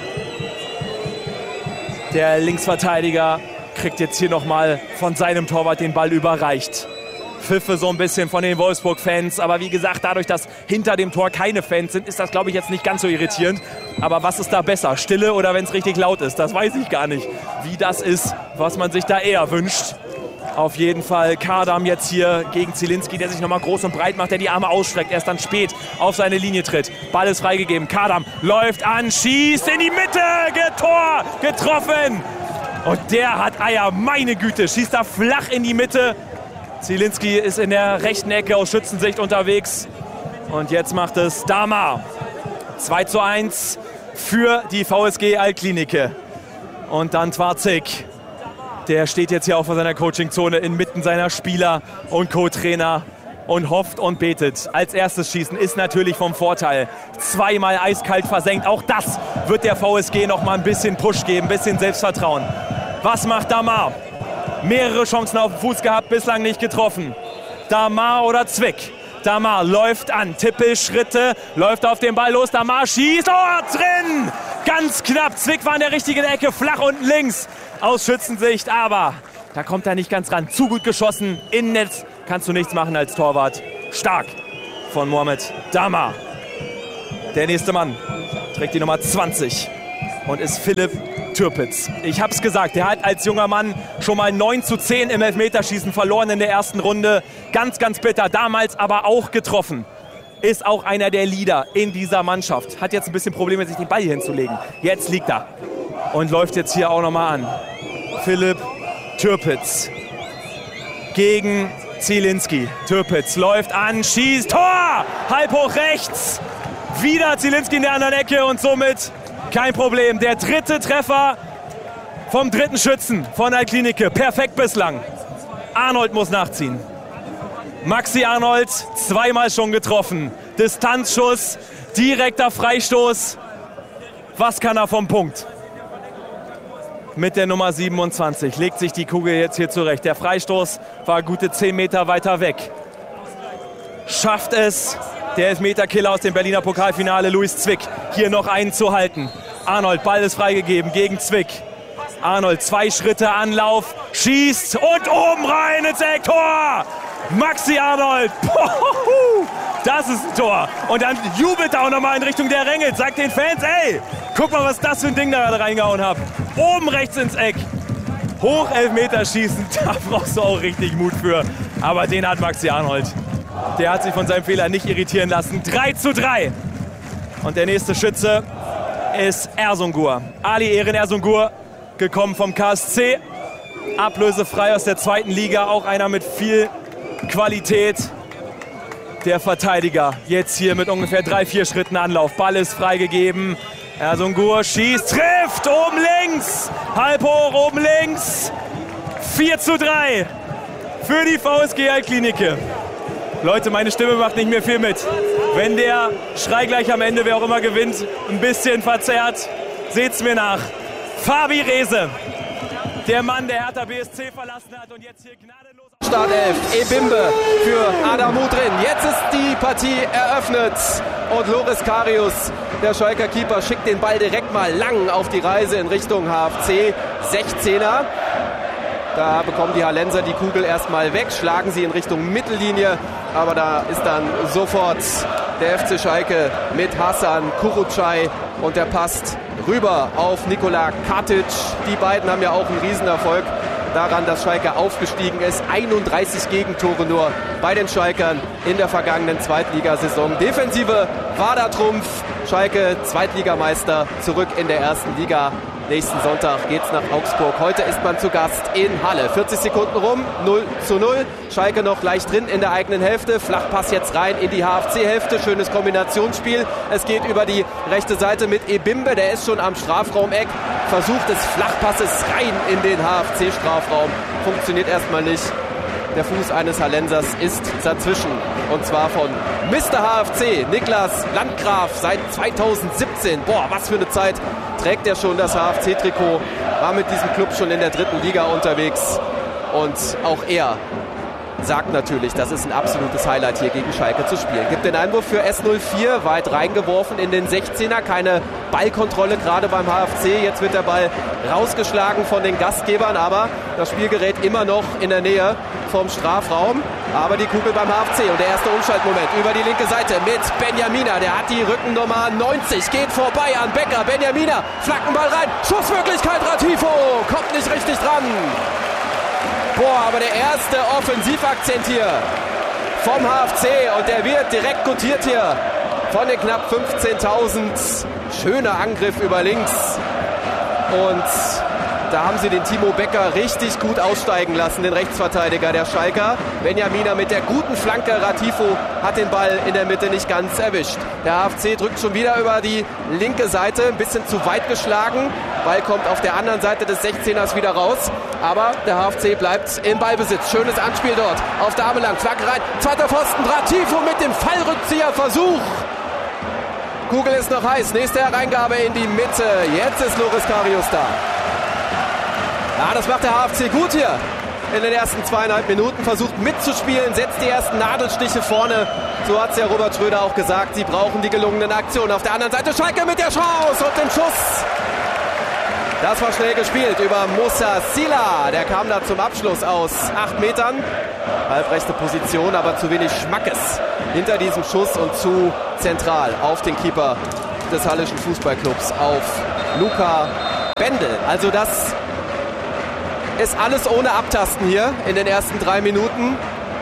Der Linksverteidiger kriegt jetzt hier nochmal von seinem Torwart den Ball überreicht. Pfiffe so ein bisschen von den Wolfsburg-Fans. Aber wie gesagt, dadurch, dass hinter dem Tor keine Fans sind, ist das, glaube ich, jetzt nicht ganz so irritierend. Aber was ist da besser? Stille oder wenn es richtig laut ist? Das weiß ich gar nicht, wie das ist, was man sich da eher wünscht. Auf jeden Fall Kardam jetzt hier gegen Zielinski, der sich nochmal groß und breit macht, der die Arme ausstreckt, erst dann spät auf seine Linie tritt. Ball ist freigegeben. Kardam läuft an, schießt in die Mitte, Tor, getroffen. Und der hat Eier, meine Güte, schießt da flach in die Mitte. Zielinski ist in der rechten Ecke aus Schützensicht unterwegs. Und jetzt macht es Damar. 2:1 für die VSG Altklinike. Und dann Twarzik. Der steht jetzt hier auch vor seiner Coachingzone inmitten seiner Spieler und Co-Trainer und hofft und betet. Als erstes Schießen ist natürlich vom Vorteil. Zweimal eiskalt versenkt. Auch das wird der VSG noch mal ein bisschen Push geben, ein bisschen Selbstvertrauen. Was macht Damar? Mehrere Chancen auf dem Fuß gehabt, bislang nicht getroffen. Damar oder Zwick? Damar läuft an, Tippelschritte, läuft auf den Ball los. Damar schießt, oh, drin! Ganz knapp, Zwick war in der richtigen Ecke, flach unten links. Aus Schützensicht, aber da kommt er nicht ganz ran. Zu gut geschossen, Innennetz, kannst du nichts machen als Torwart. Stark von Mohamed Damar. Der nächste Mann trägt die Nummer 20 und ist Philipp Türpitz. Ich habe es gesagt, der hat als junger Mann schon mal 9:10 im Elfmeterschießen verloren in der ersten Runde. Ganz, ganz bitter, damals aber auch getroffen. Ist auch einer der Leader in dieser Mannschaft. Hat jetzt ein bisschen Probleme, sich den Ball hier hinzulegen. Jetzt liegt er und läuft jetzt hier auch nochmal an. Philipp Türpitz gegen Zielinski. Türpitz läuft an, schießt, Tor! Halb hoch rechts. Wieder Zielinski in der anderen Ecke und somit kein Problem. Der dritte Treffer vom dritten Schützen von Altklinike. Perfekt bislang. Arnold muss nachziehen. Maxi Arnold, zweimal schon getroffen. Distanzschuss, direkter Freistoß. Was kann er vom Punkt? Mit der Nummer 27 legt sich die Kugel jetzt hier zurecht. Der Freistoß war gute 10 Meter weiter weg. Schafft es der Elfmeterkiller aus dem Berliner Pokalfinale, Luis Zwick, hier noch einen zu halten. Arnold, Ball ist freigegeben gegen Zwick. Arnold, 2 Schritte Anlauf, schießt und oben rein ins Eck, Tor! Maxi Arnold, das ist ein Tor. Und dann jubelt er auch nochmal in Richtung der Ränge, sagt den Fans, ey, guck mal, was das für ein Ding da gerade reingehauen habe. Oben rechts ins Eck. Hoch Elfmeterschießen, da brauchst du auch richtig Mut für. Aber den hat Maxi Arnold. Der hat sich von seinem Fehler nicht irritieren lassen. 3:3. Und der nächste Schütze ist Ersungur. Ali Eren Ersungur, gekommen vom KSC. Ablösefrei aus der zweiten Liga. Auch einer mit viel Qualität. Der Verteidiger jetzt hier mit ungefähr 3-4 Schritten Anlauf. Ball ist freigegeben. Ersungur schießt, trifft, oben links. Halb hoch, oben links. 4:3 für die VSG Altklinike. Leute, meine Stimme macht nicht mehr viel mit. Wenn der Schrei gleich am Ende, wer auch immer gewinnt, ein bisschen verzerrt, seht's mir nach. Fabi Rehse, der Mann, der Hertha BSC verlassen hat und jetzt hier gnadenlos... Startelf, Ebimbe für Adamu drin. Jetzt ist die Partie eröffnet und Loris Karius, der Schalker Keeper, schickt den Ball direkt mal lang auf die Reise in Richtung HFC. 16er. Da bekommen die Hallenser die Kugel erstmal weg, schlagen sie in Richtung Mittellinie. Aber da ist dann sofort der FC Schalke mit Hasan Kurucay und der passt rüber auf Nikola Katic. Die beiden haben ja auch einen Riesenerfolg daran, dass Schalke aufgestiegen ist. 31 Gegentore nur bei den Schalkern in der vergangenen Zweitligasaison. Defensive war der Trumpf. Schalke Zweitligameister zurück in der ersten Liga. Nächsten Sonntag geht's nach Augsburg. Heute ist man zu Gast in Halle. 40 Sekunden rum, 0:0. Schalke noch leicht drin in der eigenen Hälfte. Flachpass jetzt rein in die HFC-Hälfte. Schönes Kombinationsspiel. Es geht über die rechte Seite mit Ebimbe. Der ist schon am Strafraumeck. Versuch des Flachpasses rein in den HFC-Strafraum. Funktioniert erstmal nicht. Der Fuß eines Hallensers ist dazwischen. Und zwar von Mr. HFC, Niklas Landgraf, seit 2017. Boah, was für eine Zeit trägt er schon das HFC-Trikot. War mit diesem Club schon in der dritten Liga unterwegs. Und auch er sagt natürlich, das ist ein absolutes Highlight hier gegen Schalke zu spielen. Gibt den Einwurf für S04, weit reingeworfen in den 16er. Keine Ballkontrolle gerade beim HFC. Jetzt wird der Ball rausgeschlagen von den Gastgebern, aber das Spiel gerät immer noch in der Nähe vom Strafraum. Aber die Kugel beim HFC und der erste Umschaltmoment über die linke Seite mit Benjamina. Der hat die Rückennummer 90, geht vorbei an Becker. Benjamina, Flackenball rein, Schussmöglichkeit, Ratifo, kommt nicht richtig dran. Boah, aber der erste Offensivakzent hier vom HFC und der wird direkt gutiert hier von den knapp 15.000. Schöner Angriff über links und da haben sie den Timo Becker richtig gut aussteigen lassen, den Rechtsverteidiger der Schalker. Benjamina mit der guten Flanke, Ratifo hat den Ball in der Mitte nicht ganz erwischt. Der HFC drückt schon wieder über die linke Seite, ein bisschen zu weit geschlagen. Ball kommt auf der anderen Seite des 16ers wieder raus, aber der HFC bleibt im Ballbesitz. Schönes Anspiel dort, auf der Arme lang, Flanke rein, zweiter Pfosten, Ratifo mit dem Fallrückzieher-Versuch. Kugel ist noch heiß, nächste Hereingabe in die Mitte, jetzt ist Loris Karius da. Ja, das macht der HFC gut hier. In den ersten 2,5 Minuten versucht mitzuspielen, setzt die ersten Nadelstiche vorne. So hat es ja Robert Schröder auch gesagt. Sie brauchen die gelungenen Aktionen. Auf der anderen Seite Schalke mit der Chance und dem Schuss. Das war schnell gespielt über Moussa Sila. Der kam da zum Abschluss aus 8 Metern. Halbrechte Position, aber zu wenig Schmackes hinter diesem Schuss und zu zentral auf den Keeper des Halleschen Fußballclubs, auf Luca Bendel. Also das ist alles ohne Abtasten hier in den ersten 3 Minuten.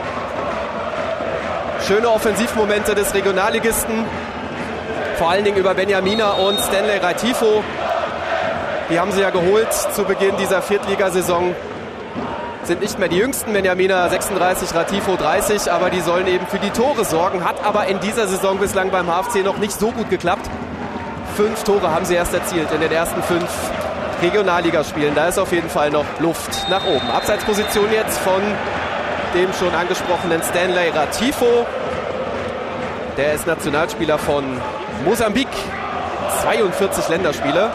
Schöne Offensivmomente des Regionalligisten, vor allen Dingen über Benjamina und Stanley Ratifo. Die haben sie ja geholt zu Beginn dieser Viertligasaison. Sind nicht mehr die jüngsten, Benjamina 36, Ratifo 30, aber die sollen eben für die Tore sorgen. Hat aber in dieser Saison bislang beim HFC noch nicht so gut geklappt. 5 Tore haben sie erst erzielt in den ersten 5 Regionalligaspielen. Da ist auf jeden Fall noch Luft nach oben. Abseitsposition jetzt von dem schon angesprochenen Stanley Ratifo. Der ist Nationalspieler von Mosambik. 42 Länderspiele.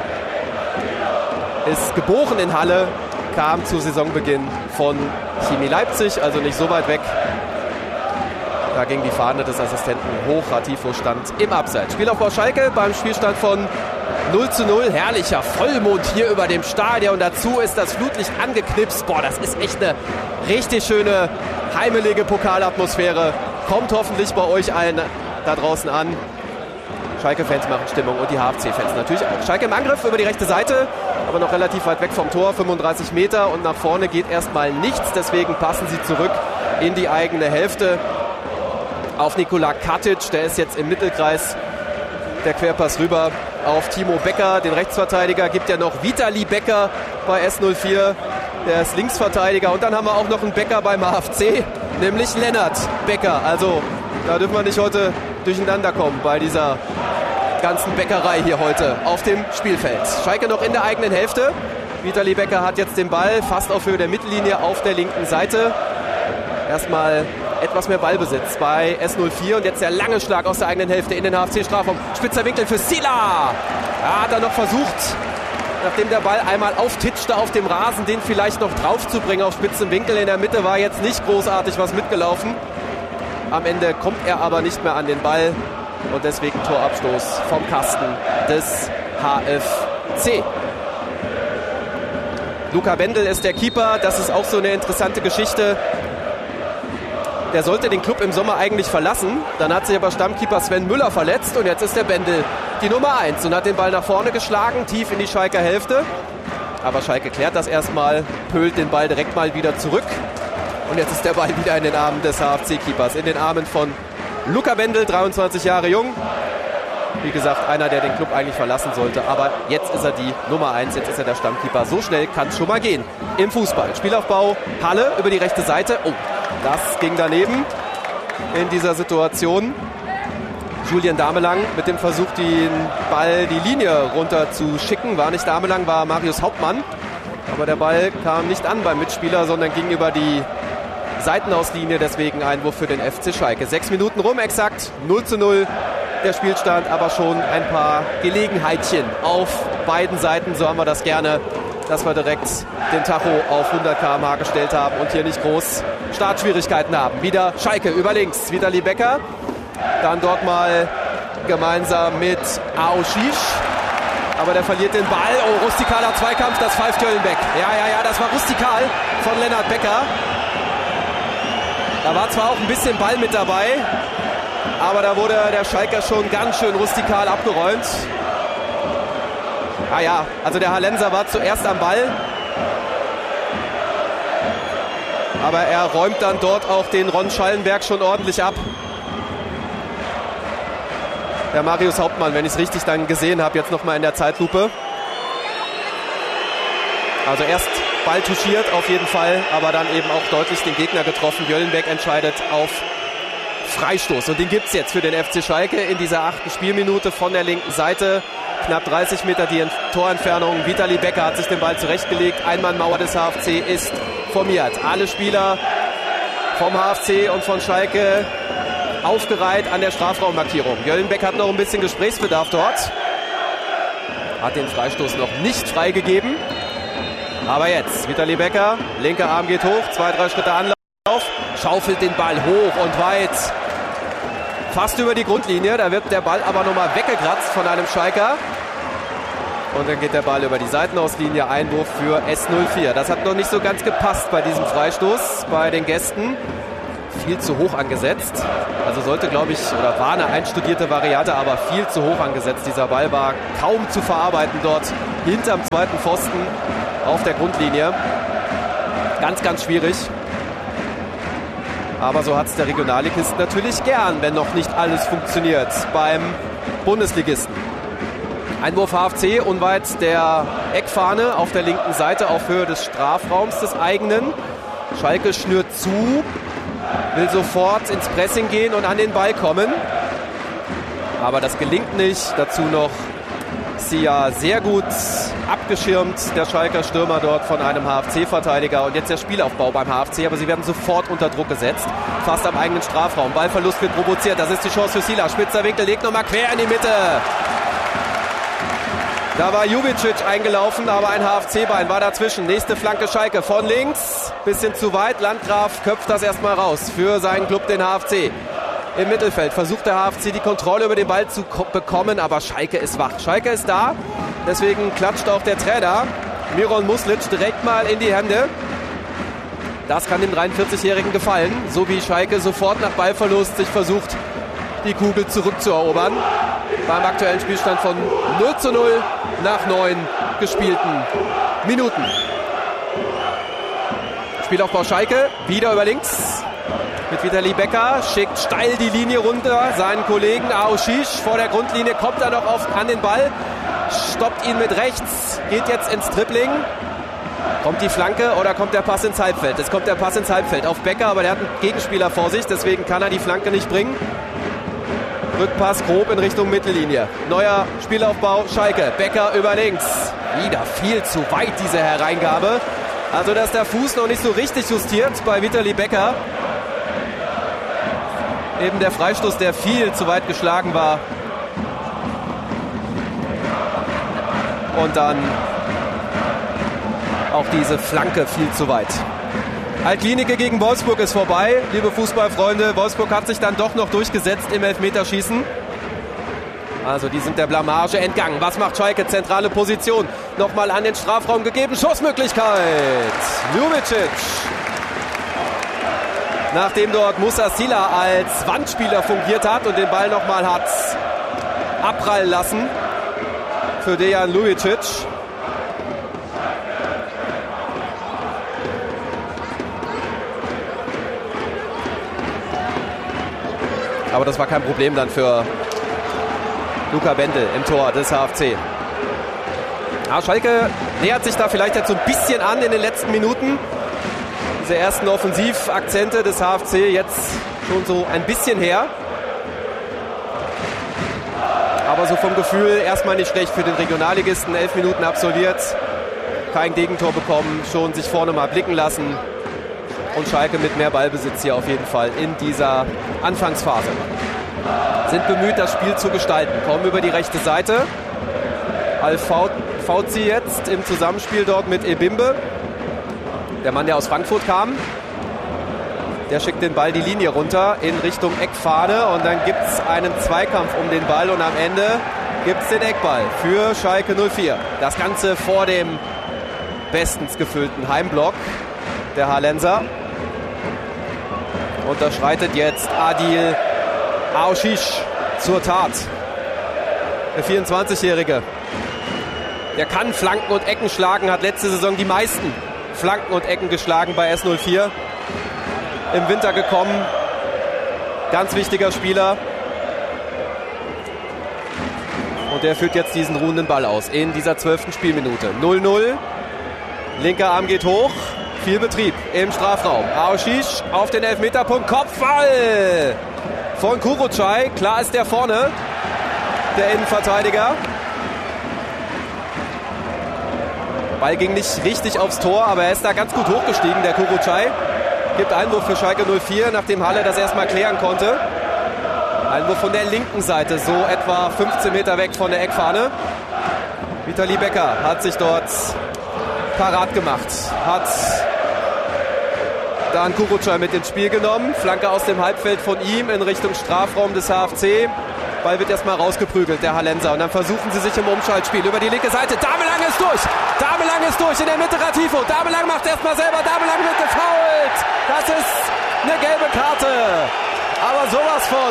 Ist geboren in Halle, kam zu Saisonbeginn von Chemie Leipzig, also nicht so weit weg. Da ging die Fahne des Assistenten hoch. Ratifo stand im Abseits. Spielaufbau Schalke beim Spielstand von 0:0. Herrlicher Vollmond hier über dem Stadion. Und dazu ist das Flutlicht angeknipst. Boah, das ist echt eine richtig schöne, heimelige Pokalatmosphäre. Kommt hoffentlich bei euch allen da draußen an. Schalke-Fans machen Stimmung und die HFC-Fans natürlich auch. Schalke im Angriff über die rechte Seite, aber noch relativ weit weg vom Tor, 35 Meter. Und nach vorne geht erstmal nichts. Deswegen passen sie zurück in die eigene Hälfte auf Nikola Katic. Der ist jetzt im Mittelkreis. Der Querpass rüber auf Timo Becker, den Rechtsverteidiger. Gibt ja noch Vitali Becker bei S04. Der ist Linksverteidiger. Und dann haben wir auch noch einen Becker beim HFC, nämlich Lennart Becker. Also da dürfen wir nicht heute durcheinander kommen bei dieser ganzen Bäckerei hier heute auf dem Spielfeld. Schalke noch in der eigenen Hälfte. Vitali Becker hat jetzt den Ball fast auf Höhe der Mittellinie auf der linken Seite. Erstmal etwas mehr Ballbesitz bei S04 und jetzt der lange Schlag aus der eigenen Hälfte in den HFC-Strafraum. Spitzer Winkel für Sila. Ja, hat er noch versucht, nachdem der Ball einmal auftitschte auf dem Rasen, den vielleicht noch drauf zu bringen auf spitzem Winkel. In der Mitte war jetzt nicht großartig was mitgelaufen. Am Ende kommt er aber nicht mehr an den Ball und deswegen Torabstoß vom Kasten des HFC. Luca Bendel ist der Keeper. Das ist auch so eine interessante Geschichte. Der sollte den Club im Sommer eigentlich verlassen. Dann hat sich aber Stammkeeper Sven Müller verletzt und jetzt ist der Bendel die Nummer 1 und hat den Ball nach vorne geschlagen, tief in die Schalker Hälfte. Aber Schalke klärt das erstmal, pölt den Ball direkt mal wieder zurück. Und jetzt ist der Ball wieder in den Armen des HFC-Keepers, in den Armen von Luca Bendel, 23 Jahre jung. Wie gesagt, einer, der den Club eigentlich verlassen sollte. Aber jetzt ist er die Nummer 1, jetzt ist er der Stammkeeper. So schnell kann es schon mal gehen im Fußball. Spielaufbau Halle über die rechte Seite. Oh, das ging daneben in dieser Situation. Julian Damelang mit dem Versuch, den Ball die Linie runter zu schicken. War nicht Damelang, war Marius Hauptmann. Aber der Ball kam nicht an beim Mitspieler, sondern ging über die Seitenauslinie. Deswegen Einwurf für den FC Schalke. 6 Minuten rum, exakt 0:0 der Spielstand. Aber schon ein paar Gelegenheitchen auf beiden Seiten. So haben wir das gerne, dass wir direkt den Tacho auf 100 km/h gestellt haben und hier nicht groß Startschwierigkeiten haben. Wieder Schalke über links, Vitali Becker. Dann dort mal gemeinsam mit Aoshish. Aber der verliert den Ball. Oh, rustikaler Zweikampf, das pfeift Jöllenbeck. Ja, das war rustikal von Lennart Becker. Da war zwar auch ein bisschen Ball mit dabei, aber da wurde der Schalker schon ganz schön rustikal abgeräumt. Ah ja, also der Hallenser war zuerst am Ball. Aber er räumt dann dort auch den Ron Schallenberg schon ordentlich ab. Der Marius Hauptmann, wenn ich es richtig dann gesehen habe, jetzt nochmal in der Zeitlupe. Also erst Ball touchiert auf jeden Fall, aber dann eben auch deutlich den Gegner getroffen. Jöllenbeck entscheidet auf Freistoß. Und den gibt es jetzt für den FC Schalke in dieser 8. Spielminute von der linken Seite. Knapp 30 Meter die Torentfernung. Vitali Becker hat sich den Ball zurechtgelegt. Einmannmauer des HFC ist formiert. Alle Spieler vom HFC und von Schalke aufgereiht an der Strafraummarkierung. Jöllenbeck hat noch ein bisschen Gesprächsbedarf dort. Hat den Freistoß noch nicht freigegeben. Aber jetzt, Vitali Becker, linker Arm geht hoch, 2-3 Schritte Anlauf, schaufelt den Ball hoch und weit. Fast über die Grundlinie, da wird der Ball aber nochmal weggekratzt von einem Schalker. Und dann geht der Ball über die Seitenauslinie, Einwurf für S04. Das hat noch nicht so ganz gepasst bei diesem Freistoß bei den Gästen. viel zu hoch angesetzt. Also sollte, glaube ich, oder war eine einstudierte Variante, aber viel zu hoch angesetzt. Dieser Ball war kaum zu verarbeiten dort hinterm zweiten Pfosten auf der Grundlinie. Ganz, ganz schwierig. Aber so hat es der Regionalligist natürlich gern, wenn noch nicht alles funktioniert beim Bundesligisten. Einwurf HFC unweit der Eckfahne auf der linken Seite auf Höhe des Strafraums des eigenen. Schalke schnürt zu, will sofort ins Pressing gehen und an den Ball kommen. Aber das gelingt nicht. Dazu noch Sia sehr gut abgeschirmt, der Schalker Stürmer dort von einem HFC-Verteidiger. Und jetzt der Spielaufbau beim HFC, aber sie werden sofort unter Druck gesetzt. Fast am eigenen Strafraum. Ballverlust wird provoziert. Das ist die Chance für Sila. Spitzer Winkel, legt nochmal quer in die Mitte. Da war Jubicic eingelaufen, aber ein HFC-Bein war dazwischen. Nächste Flanke Schalke von links. Bisschen zu weit. Landgraf köpft das erstmal raus für seinen Club, den HFC. Im Mittelfeld versucht der HFC die Kontrolle über den Ball zu bekommen, aber Schalke ist wach. Schalke ist da, deswegen klatscht auch der Trainer Miron Muslic direkt mal in die Hände. Das kann dem 43-Jährigen gefallen, so wie Schalke sofort nach Ballverlust sich versucht, die Kugel zurückzuerobern. Beim aktuellen Spielstand von 0:0 nach 9 gespielten Minuten. Spielaufbau Schalke, wieder über links. Mit Vitali Becker, schickt steil die Linie runter, seinen Kollegen Aoshish vor der Grundlinie, kommt er noch an den Ball, stoppt ihn mit rechts, geht jetzt ins Dribbling. Kommt die Flanke oder kommt der Pass ins Halbfeld? Es kommt der Pass ins Halbfeld auf Becker, aber der hat einen Gegenspieler vor sich, deswegen kann er die Flanke nicht bringen. Rückpass grob in Richtung Mittellinie. Neuer Spielaufbau Schalke, Becker über links. Wieder viel zu weit diese Hereingabe. Also dass der Fuß noch nicht so richtig justiert bei Vitali Becker. Eben der Freistoß, der viel zu weit geschlagen war. Und dann auch diese Flanke viel zu weit. Altlinike gegen Wolfsburg ist vorbei, liebe Fußballfreunde. Wolfsburg hat sich dann doch noch durchgesetzt im Elfmeterschießen. Also die sind der Blamage entgangen. Was macht Schalke? Zentrale Position. Nochmal an den Strafraum gegeben. Schussmöglichkeit. Jubicic. Nachdem dort Musa Sila als Wandspieler fungiert hat und den Ball nochmal hat abprallen lassen für Dejan Lujicic. Aber das war kein Problem dann für Luca Bendel im Tor des HFC. Ja, Schalke nähert sich da vielleicht jetzt so ein bisschen an in den letzten Minuten. Diese ersten Offensivakzente des HFC jetzt schon so ein bisschen her. Aber so vom Gefühl erstmal nicht schlecht für den Regionalligisten. 11 Minuten absolviert, kein Gegentor bekommen, schon sich vorne mal blicken lassen. Und Schalke mit mehr Ballbesitz hier auf jeden Fall in dieser Anfangsphase. Sind bemüht, das Spiel zu gestalten. Kommen über die rechte Seite. Al-Fauzi jetzt im Zusammenspiel dort mit Ebimbe. Der Mann, der aus Frankfurt kam. Der schickt den Ball die Linie runter in Richtung Eckfahne. Und dann gibt es einen Zweikampf um den Ball. Und am Ende gibt es den Eckball für Schalke 04. Das Ganze vor dem bestens gefüllten Heimblock der Hallenser. Und da schreitet jetzt Adil Aoshish zur Tat. Der 24-Jährige. Der kann Flanken und Ecken schlagen, hat letzte Saison die meisten Flanken und Ecken geschlagen bei S04. Im Winter gekommen. Ganz wichtiger Spieler. Und der führt jetzt diesen ruhenden Ball aus in dieser 12. Spielminute. 0:0. Linker Arm geht hoch. Viel Betrieb im Strafraum. Aoshish auf den Elfmeterpunkt. Kopfball von Kurucay. Klar ist der vorne, der Innenverteidiger. Ball ging nicht richtig aufs Tor, aber er ist da ganz gut hochgestiegen, der Kurucay. Gibt Einwurf für Schalke 04, nachdem Halle das erstmal klären konnte. Einwurf von der linken Seite, so etwa 15 Meter weg von der Eckfahne. Vitali Becker hat sich dort parat gemacht. Hat dann Kurucay mit ins Spiel genommen. Flanke aus dem Halbfeld von ihm in Richtung Strafraum des HFC. Ball wird erstmal rausgeprügelt, der Hallenser. Und dann versuchen sie sich im Umschaltspiel über die linke Seite. Damelang ist durch. Damelang ist ist durch in der Mitte Ratifo. Damelang macht erstmal selber. Damelang wird gefoult. Das ist eine gelbe Karte. Aber sowas von.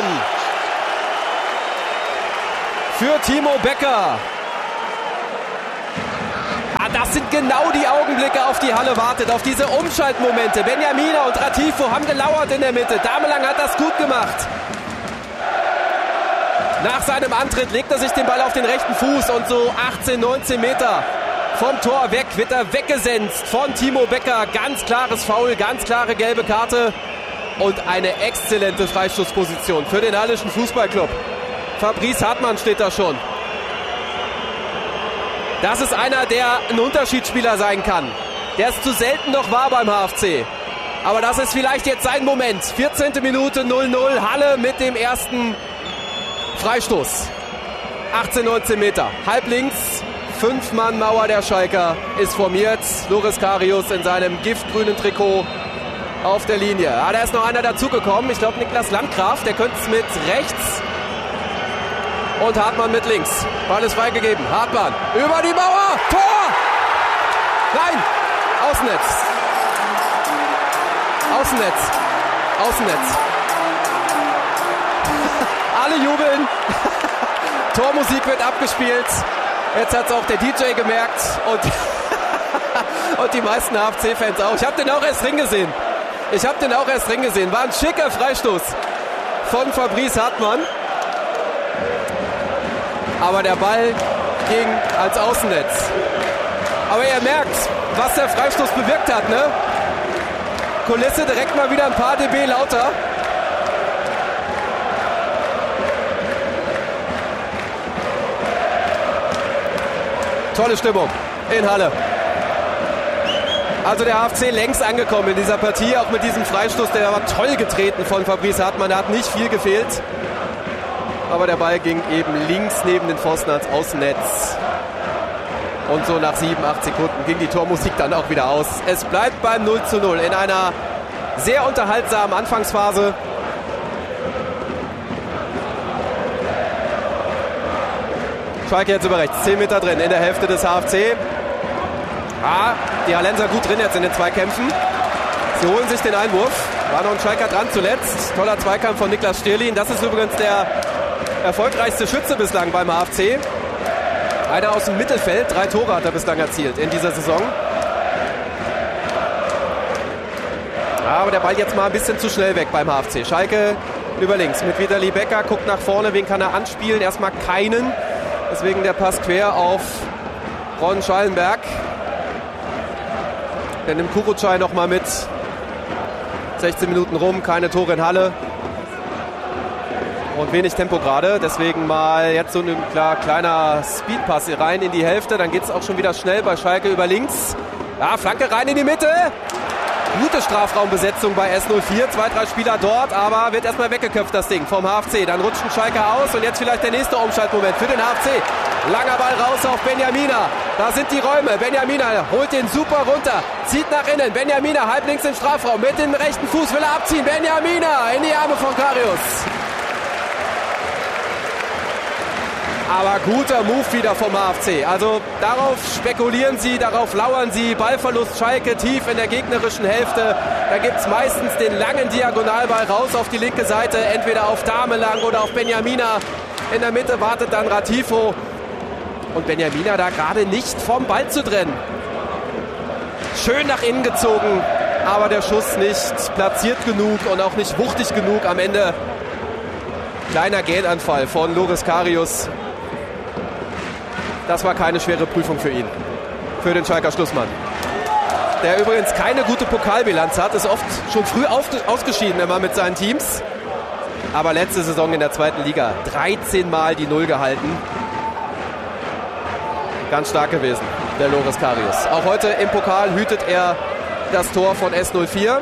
Für Timo Becker. Das sind genau die Augenblicke, auf die Halle wartet, auf diese Umschaltmomente. Benjamina und Ratifo haben gelauert in der Mitte. Damelang hat das gut gemacht. Nach seinem Antritt legt er sich den Ball auf den rechten Fuß und so 18, 19 Meter vom Tor weg wird er weggesenzt von Timo Becker. Ganz klares Foul, ganz klare gelbe Karte und eine exzellente Freistoßposition für den Hallischen Fußballclub. Fabrice Hartmann steht da schon. Das ist einer, der ein Unterschiedsspieler sein kann, der es zu selten noch war beim HFC. Aber das ist vielleicht jetzt sein Moment. 14. Minute 0-0, Halle mit dem ersten Freistoß. 18, 19 Meter. Halb links, 5-Mann-Mauer der Schalker ist formiert. Loris Karius in seinem giftgrünen Trikot auf der Linie. Da ist noch einer dazugekommen. Ich glaube Niklas Landgraf, der könnte es mit rechts. Und Hartmann mit links. Ball ist freigegeben. Hartmann über die Mauer. Tor! Nein! Außennetz. Außennetz. Außennetz. Alle jubeln. Tormusik wird abgespielt. Jetzt hat es auch der DJ gemerkt. Und die meisten HFC-Fans auch. Ich habe den auch erst drin gesehen. War ein schicker Freistoß von Fabrice Hartmann. Aber der Ball ging als Außennetz. Aber ihr merkt, was der Freistoß bewirkt hat, ne? Kulisse direkt mal wieder ein paar dB lauter. Tolle Stimmung in Halle. Also der HFC längst angekommen in dieser Partie, auch mit diesem Freistoß, der war toll getreten von Fabrice Hartmann, da hat nicht viel gefehlt. Aber der Ball ging eben links neben den Pfosten ans Außennetz. Und so nach 7, 8 Sekunden ging die Tormusik dann auch wieder aus. Es bleibt beim 0:0 in einer sehr unterhaltsamen Anfangsphase. Schalke jetzt über rechts, 10 Meter drin in der Hälfte des HFC. Die Hallenser gut drin jetzt in den Zweikämpfen. Sie holen sich den Einwurf. War noch ein Schalker dran zuletzt. Toller Zweikampf von Niklas Stirlin. Das ist übrigens der erfolgreichste Schütze bislang beim HFC. Einer aus dem Mittelfeld. 3 Tore hat er bislang erzielt in dieser Saison. Aber der Ball jetzt mal ein bisschen zu schnell weg beim HFC. Schalke über links mit Vitali Becker. Guckt nach vorne. Wen kann er anspielen? Erstmal keinen. Deswegen der Pass quer auf Ron Schallenberg. Der nimmt Kurucay noch mal mit. 16 Minuten rum. Keine Tore in Halle. Und wenig Tempo gerade, deswegen mal jetzt so ein kleiner Speedpass hier rein in die Hälfte. Dann geht es auch schon wieder schnell bei Schalke über links. Ja, Flanke rein in die Mitte. Gute Strafraumbesetzung bei S04. 2, 3 Spieler dort, aber wird erstmal weggeköpft das Ding vom HFC. Dann rutscht ein Schalke aus und jetzt vielleicht der nächste Umschaltmoment für den HFC. Langer Ball raus auf Benjamina. Da sind die Räume. Benjamina holt den super runter. Zieht nach innen. Benjamina halb links im Strafraum. Mit dem rechten Fuß will er abziehen. Benjamina in die Arme von Karius. Aber guter Move wieder vom HFC. Also darauf spekulieren sie, darauf lauern sie. Ballverlust Schalke tief in der gegnerischen Hälfte. Da gibt es meistens den langen Diagonalball raus auf die linke Seite. Entweder auf Damelang oder auf Benjamina. In der Mitte wartet dann Ratifo. Und Benjamina da gerade nicht vom Ball zu trennen. Schön nach innen gezogen, aber der Schuss nicht platziert genug und auch nicht wuchtig genug am Ende. Kleiner Gähnanfall von Loris Karius. Das war keine schwere Prüfung für ihn, für den Schalker Schlussmann. Der übrigens keine gute Pokalbilanz hat, ist oft schon früh ausgeschieden immer mit seinen Teams. Aber letzte Saison in der 2. Liga 13 Mal die 0 gehalten. Ganz stark gewesen, der Loris Karius. Auch heute im Pokal hütet er das Tor von S04.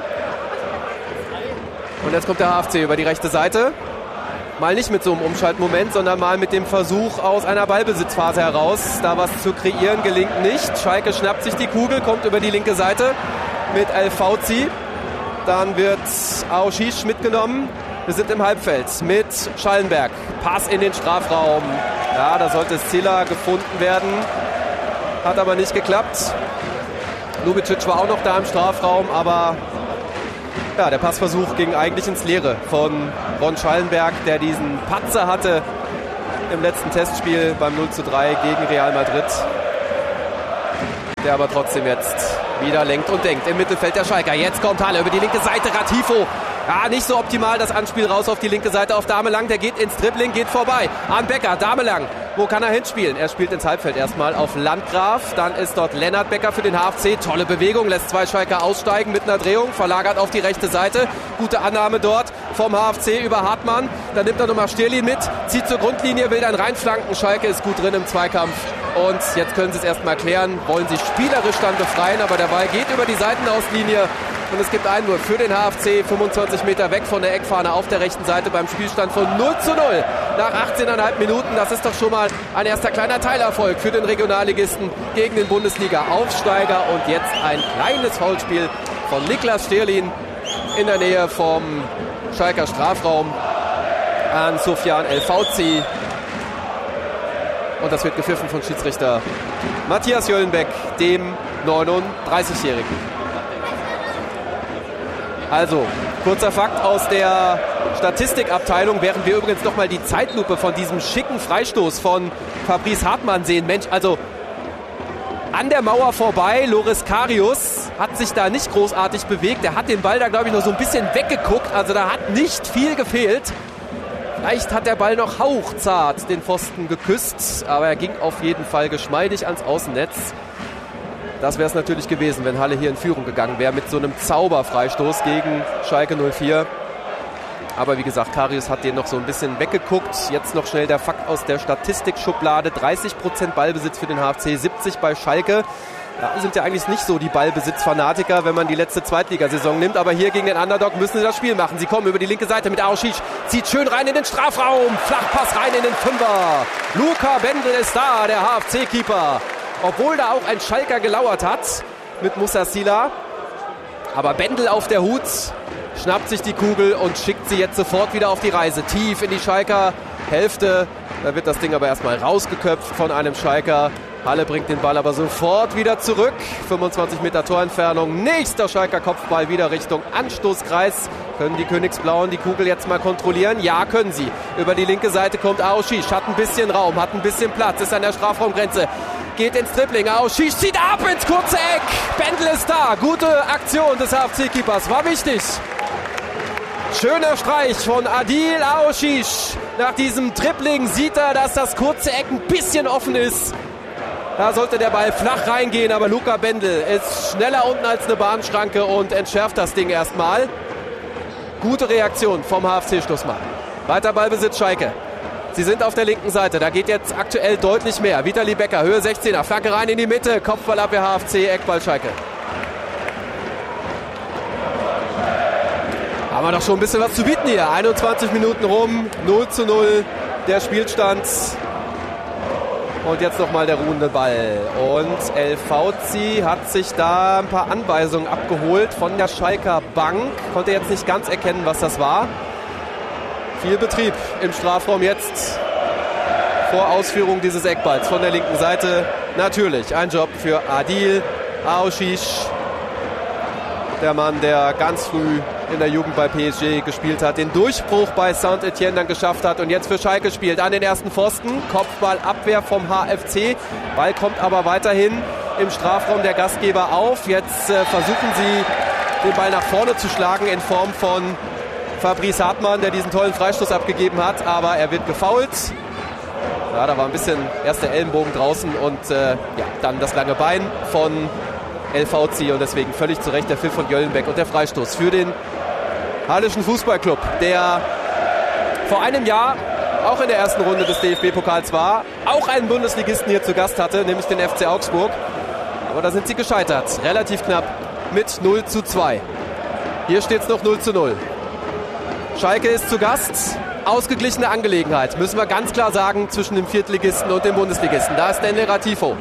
Und jetzt kommt der HFC über die rechte Seite. Mal nicht mit so einem Umschaltmoment, sondern mal mit dem Versuch aus einer Ballbesitzphase heraus. Da was zu kreieren gelingt nicht. Schalke schnappt sich die Kugel, kommt über die linke Seite mit El Fauzi. Dann wird Aoshish mitgenommen. Wir sind im Halbfeld mit Schallenberg. Pass in den Strafraum. Ja, da sollte Ziller gefunden werden. Hat aber nicht geklappt. Lubicic war auch noch da im Strafraum, aber ja, der Passversuch ging eigentlich ins Leere von Ron Schallenberg, der diesen Patzer hatte im letzten Testspiel beim 0:3 gegen Real Madrid. Der aber trotzdem jetzt wieder lenkt und denkt im Mittelfeld der Schalker. Jetzt kommt Halle über die linke Seite, Ratifo. Ja, nicht so optimal das Anspiel raus auf die linke Seite auf Damelang. Der geht ins Dribbling, geht vorbei. An Becker, Damelang. Wo kann er hinspielen? Er spielt ins Halbfeld erstmal auf Landgraf. Dann ist dort Lennart Becker für den HFC. Tolle Bewegung, lässt zwei Schalker aussteigen mit einer Drehung. Verlagert auf die rechte Seite. Gute Annahme dort vom HFC über Hartmann. Dann nimmt er nochmal Stirlin mit, zieht zur Grundlinie, will dann reinflanken. Schalke ist gut drin im Zweikampf. Und jetzt können sie es erstmal klären. Wollen sich spielerisch dann befreien, aber der Ball geht über die Seitenauslinie. Und es gibt Einwurf für den HFC, 25 Meter weg von der Eckfahne auf der rechten Seite beim Spielstand von 0:0 nach 18,5 Minuten. Das ist doch schon mal ein erster kleiner Teilerfolg für den Regionalligisten gegen den Bundesliga-Aufsteiger. Und jetzt ein kleines Foulspiel von Niklas Stirlin in der Nähe vom Schalker Strafraum an Sufjan El Fauzi. Und das wird gepfiffen von Schiedsrichter Matthias Jöllenbeck, dem 39-Jährigen. Also, kurzer Fakt aus der Statistikabteilung, während wir übrigens nochmal die Zeitlupe von diesem schicken Freistoß von Fabrice Hartmann sehen. Mensch, also an der Mauer vorbei, Loris Karius hat sich da nicht großartig bewegt. Er hat den Ball da, glaube ich, noch so ein bisschen weggeguckt. Also da hat nicht viel gefehlt. Vielleicht hat der Ball noch hauchzart den Pfosten geküsst, aber er ging auf jeden Fall geschmeidig ans Außennetz. Das wäre es natürlich gewesen, wenn Halle hier in Führung gegangen wäre mit so einem Zauberfreistoß gegen Schalke 04. Aber wie gesagt, Karius hat den noch so ein bisschen weggeguckt. Jetzt noch schnell der Fakt aus der Statistikschublade. 30% Ballbesitz für den HFC, 70 bei Schalke. Ja, sind ja eigentlich nicht so die Ballbesitzfanatiker, wenn man die letzte Zweitligasaison nimmt. Aber hier gegen den Underdog müssen sie das Spiel machen. Sie kommen über die linke Seite mit Aoshic. Zieht schön rein in den Strafraum. Flachpass rein in den Fünfer. Luca Bendel ist da, der HFC-Keeper. Obwohl da auch ein Schalker gelauert hat mit Musassila. Aber Bendel auf der Hut, schnappt sich die Kugel und schickt sie jetzt sofort wieder auf die Reise. Tief in die Schalker Hälfte. Da wird das Ding aber erstmal rausgeköpft von einem Schalker. Halle bringt den Ball aber sofort wieder zurück. 25 Meter Torentfernung. Nächster Schalker Kopfball wieder Richtung Anstoßkreis. Können die Königsblauen die Kugel jetzt mal kontrollieren? Ja, können sie. Über die linke Seite kommt Aoshic. Hat ein bisschen Raum, hat ein bisschen Platz. Ist an der Strafraumgrenze. Geht ins Dribbling. Aoshic zieht ab ins kurze Eck. Bendel ist da. Gute Aktion des HFC-Keepers. War wichtig. Schöner Streich von Adil Aoshic. Nach diesem Dribbling sieht er, dass das kurze Eck ein bisschen offen ist. Da sollte der Ball flach reingehen, aber Luca Bendel ist schneller unten als eine Bahnschranke und entschärft das Ding erstmal. Gute Reaktion vom HFC-Schlussmann. Weiter Ballbesitz Schalke. Sie sind auf der linken Seite, da geht jetzt aktuell deutlich mehr. Vitali Becker, Höhe 16er, Flanke rein in die Mitte, Kopfballabwehr HFC, Eckball Schalke. Haben wir doch schon ein bisschen was zu bieten hier. 21 Minuten rum, 0:0 der Spielstand. Und jetzt nochmal der ruhende Ball. Und El Fauzi hat sich da ein paar Anweisungen abgeholt von der Schalker Bank. Konnte jetzt nicht ganz erkennen, was das war. Viel Betrieb im Strafraum jetzt vor Ausführung dieses Eckballs von der linken Seite. Natürlich ein Job für Adil Aoshic. Der Mann, der ganz früh in der Jugend bei PSG gespielt hat, den Durchbruch bei Saint-Etienne dann geschafft hat und jetzt für Schalke spielt. An den ersten Pfosten, Kopfballabwehr vom HFC. Ball kommt aber weiterhin im Strafraum der Gastgeber auf. Jetzt versuchen sie, den Ball nach vorne zu schlagen in Form von Fabrice Hartmann, der diesen tollen Freistoß abgegeben hat, aber er wird gefoult. Ja, da war ein bisschen erst der Ellenbogen draußen und dann das lange Bein von El Fauzi und deswegen völlig zu Recht der Pfiff von Jöllenbeck und der Freistoß für den Hallischen Fußballclub, der vor einem Jahr auch in der ersten Runde des DFB-Pokals war, auch einen Bundesligisten hier zu Gast hatte, nämlich den FC Augsburg. Aber da sind sie gescheitert, relativ knapp mit 0:2. Hier steht es noch 0:0. Schalke ist zu Gast, ausgeglichene Angelegenheit, müssen wir ganz klar sagen, zwischen dem Viertligisten und dem Bundesligisten. Da ist Stanley Ratifo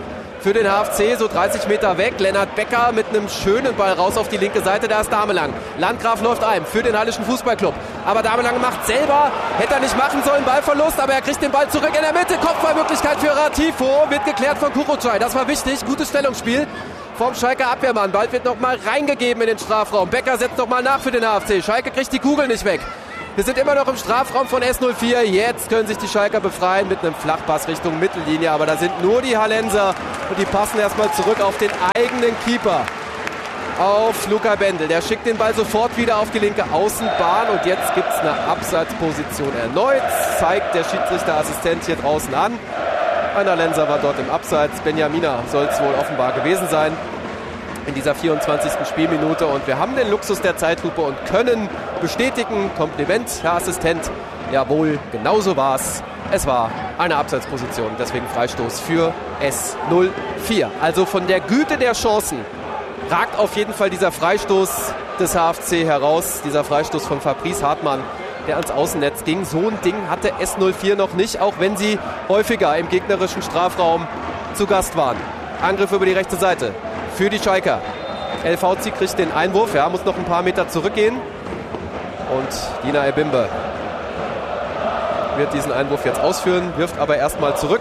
für den HFC, so 30 Meter weg. Lennart Becker mit einem schönen Ball raus auf die linke Seite, da ist Damelang. Landgraf läuft ein für den Hallischen Fußballclub. Aber Damelang macht selber, hätte er nicht machen sollen, Ballverlust, aber er kriegt den Ball zurück in der Mitte. Kopfballmöglichkeit für Ratifo, wird geklärt von Kurucay. Das war wichtig, gutes Stellungsspiel vom Schalker Abwehrmann. Ball wird nochmal reingegeben in den Strafraum. Becker setzt nochmal nach für den HFC. Schalke kriegt die Kugel nicht weg. Wir sind immer noch im Strafraum von S04. Jetzt können sich die Schalker befreien mit einem Flachpass Richtung Mittellinie. Aber da sind nur die Hallenser und die passen erstmal zurück auf den eigenen Keeper. Auf Luca Bendel. Der schickt den Ball sofort wieder auf die linke Außenbahn. Und jetzt gibt es eine Abseitsposition erneut. Zeigt der Schiedsrichterassistent hier draußen an. Ein Hallenser war dort im Abseits. Benjamina soll es wohl offenbar gewesen sein in dieser 24. Spielminute. Und wir haben den Luxus der Zeitlupe und können bestätigen, Kompliment, Herr Assistent, jawohl, genauso war es. Es war eine Abseitsposition, deswegen Freistoß für S04. Also von der Güte der Chancen ragt auf jeden Fall dieser Freistoß des HFC heraus. Dieser Freistoß von Fabrice Hartmann, der ans Außennetz ging. So ein Ding hatte S04 noch nicht, auch wenn sie häufiger im gegnerischen Strafraum zu Gast waren. Angriff über die rechte Seite für die Schalker. LVC kriegt den Einwurf, ja, muss noch ein paar Meter zurückgehen. Und Dina Ebimbe wird diesen Einwurf jetzt ausführen, wirft aber erstmal zurück.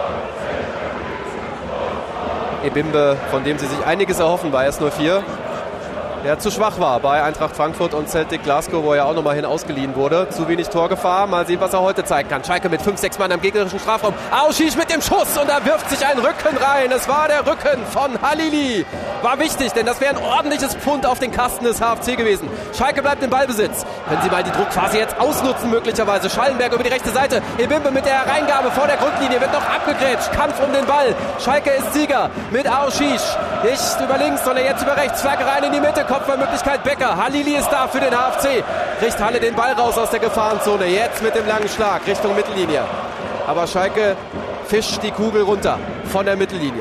Ebimbe, von dem sie sich einiges erhoffen bei S04, der zu schwach war bei Eintracht Frankfurt und Celtic Glasgow, wo er auch nochmal hin ausgeliehen wurde. Zu wenig Torgefahr. Mal sehen, was er heute zeigen kann. Schalke mit 5-6 Mann am gegnerischen Strafraum. Auschieß mit dem Schuss und da wirft sich ein Rücken rein. Es war der Rücken von Halili. War wichtig, denn das wäre ein ordentliches Pfund auf den Kasten des HFC gewesen. Schalke bleibt im Ballbesitz. Können sie mal die Druckphase jetzt ausnutzen möglicherweise. Schallenberg über die rechte Seite. Ebimbe mit der Hereingabe vor der Grundlinie. Wird noch abgegrätscht. Kampf um den Ball. Schalke ist Sieger mit Auschieß. Nicht über links, sondern jetzt über rechts. Flagge rein in die Mitte. Kopfballmöglichkeit Becker. Halili ist da für den HFC. Kriegt Halle den Ball raus aus der Gefahrenzone. Jetzt mit dem langen Schlag Richtung Mittellinie. Aber Schalke fischt die Kugel runter von der Mittellinie.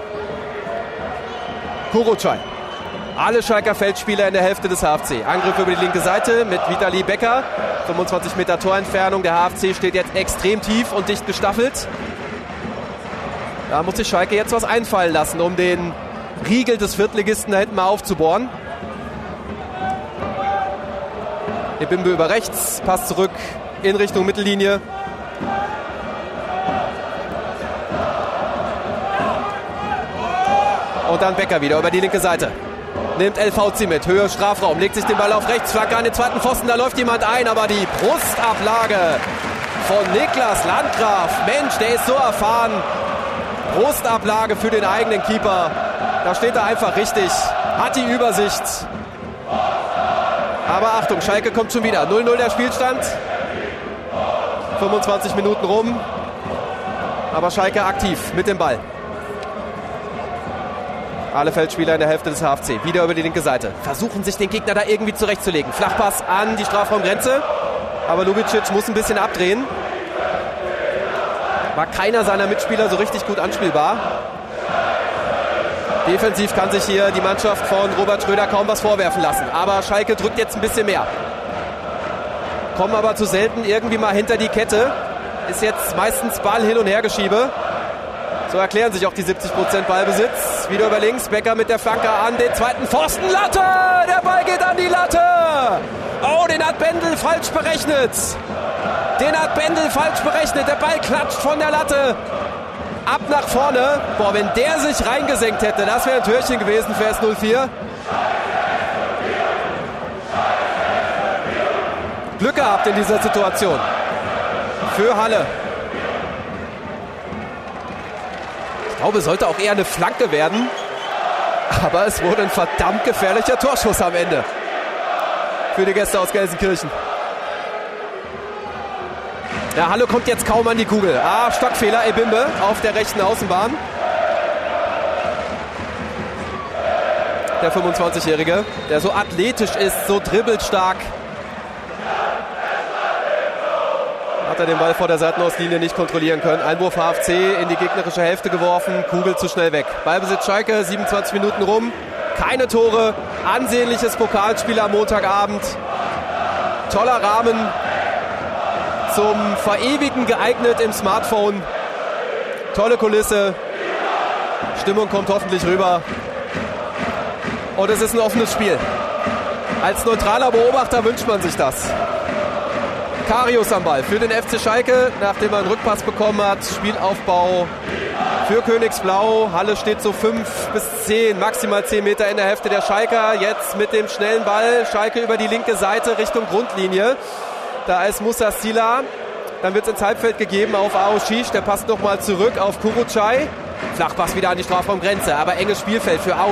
Kurucay. Alle Schalker Feldspieler in der Hälfte des HFC. Angriff über die linke Seite mit Vitali Becker. 25 Meter Torentfernung. Der HFC steht jetzt extrem tief und dicht gestaffelt. Da muss sich Schalke jetzt was einfallen lassen, um den Riegel des Viertligisten da hinten mal aufzubohren. Ebimbe über rechts, Pass zurück in Richtung Mittellinie. Und dann Becker wieder über die linke Seite. Nimmt LVC mit, Höhe Strafraum, legt sich den Ball auf rechts, Flagge an den zweiten Pfosten, da läuft jemand ein, aber die Brustablage von Niklas Landgraf, Mensch, der ist so erfahren. Brustablage für den eigenen Keeper. Da steht er einfach richtig, hat die Übersicht. Aber Achtung, Schalke kommt schon wieder. 0-0 der Spielstand. 25 Minuten rum. Aber Schalke aktiv mit dem Ball. Alle Feldspieler in der Hälfte des HFC. Wieder über die linke Seite. Versuchen sich den Gegner da irgendwie zurechtzulegen. Flachpass an die Strafraumgrenze. Aber Lubicic muss ein bisschen abdrehen. War keiner seiner Mitspieler so richtig gut anspielbar. Defensiv kann sich hier die Mannschaft von Robert Schröder kaum was vorwerfen lassen. Aber Schalke drückt jetzt ein bisschen mehr. Kommen aber zu selten irgendwie mal hinter die Kette. Ist jetzt meistens Ball hin und her geschiebe. So erklären sich auch die 70% Ballbesitz. Wieder über links, Becker mit der Flanke an den zweiten Pfosten. Latte! Der Ball geht an die Latte! Oh, den hat Bendel falsch berechnet. Der Ball klatscht von der Latte ab nach vorne. Boah, wenn der sich reingesenkt hätte, das wäre ein Türchen gewesen für S04. Glück gehabt in dieser Situation. Für Halle. Ich glaube, es sollte auch eher eine Flanke werden. Aber es wurde ein verdammt gefährlicher Torschuss am Ende. Für die Gäste aus Gelsenkirchen. Ja, Halle kommt jetzt kaum an die Kugel. Stockfehler, Ebimbe auf der rechten Außenbahn. Der 25-Jährige, der so athletisch ist, so dribbelstark. Hat er den Ball vor der Seitenauslinie nicht kontrollieren können. Einwurf HFC in die gegnerische Hälfte geworfen. Kugel zu schnell weg. Ballbesitz Schalke, 27 Minuten rum. Keine Tore. Ansehnliches Pokalspiel am Montagabend. Toller Rahmen. Zum Verewigen geeignet im Smartphone. Tolle Kulisse. Stimmung kommt hoffentlich rüber. Und es ist ein offenes Spiel. Als neutraler Beobachter wünscht man sich das. Karius am Ball für den FC Schalke, nachdem er einen Rückpass bekommen hat. Spielaufbau für Königsblau. Halle steht so 5 bis 10, maximal 10 Meter in der Hälfte der Schalker. Jetzt mit dem schnellen Ball. Schalke über die linke Seite Richtung Grundlinie. Da ist Musa Stila. Dann wird es ins Halbfeld gegeben auf Aoshish. Der passt nochmal zurück auf Kurucay. Flachpass wieder an die Strafraumgrenze. Aber enges Spielfeld für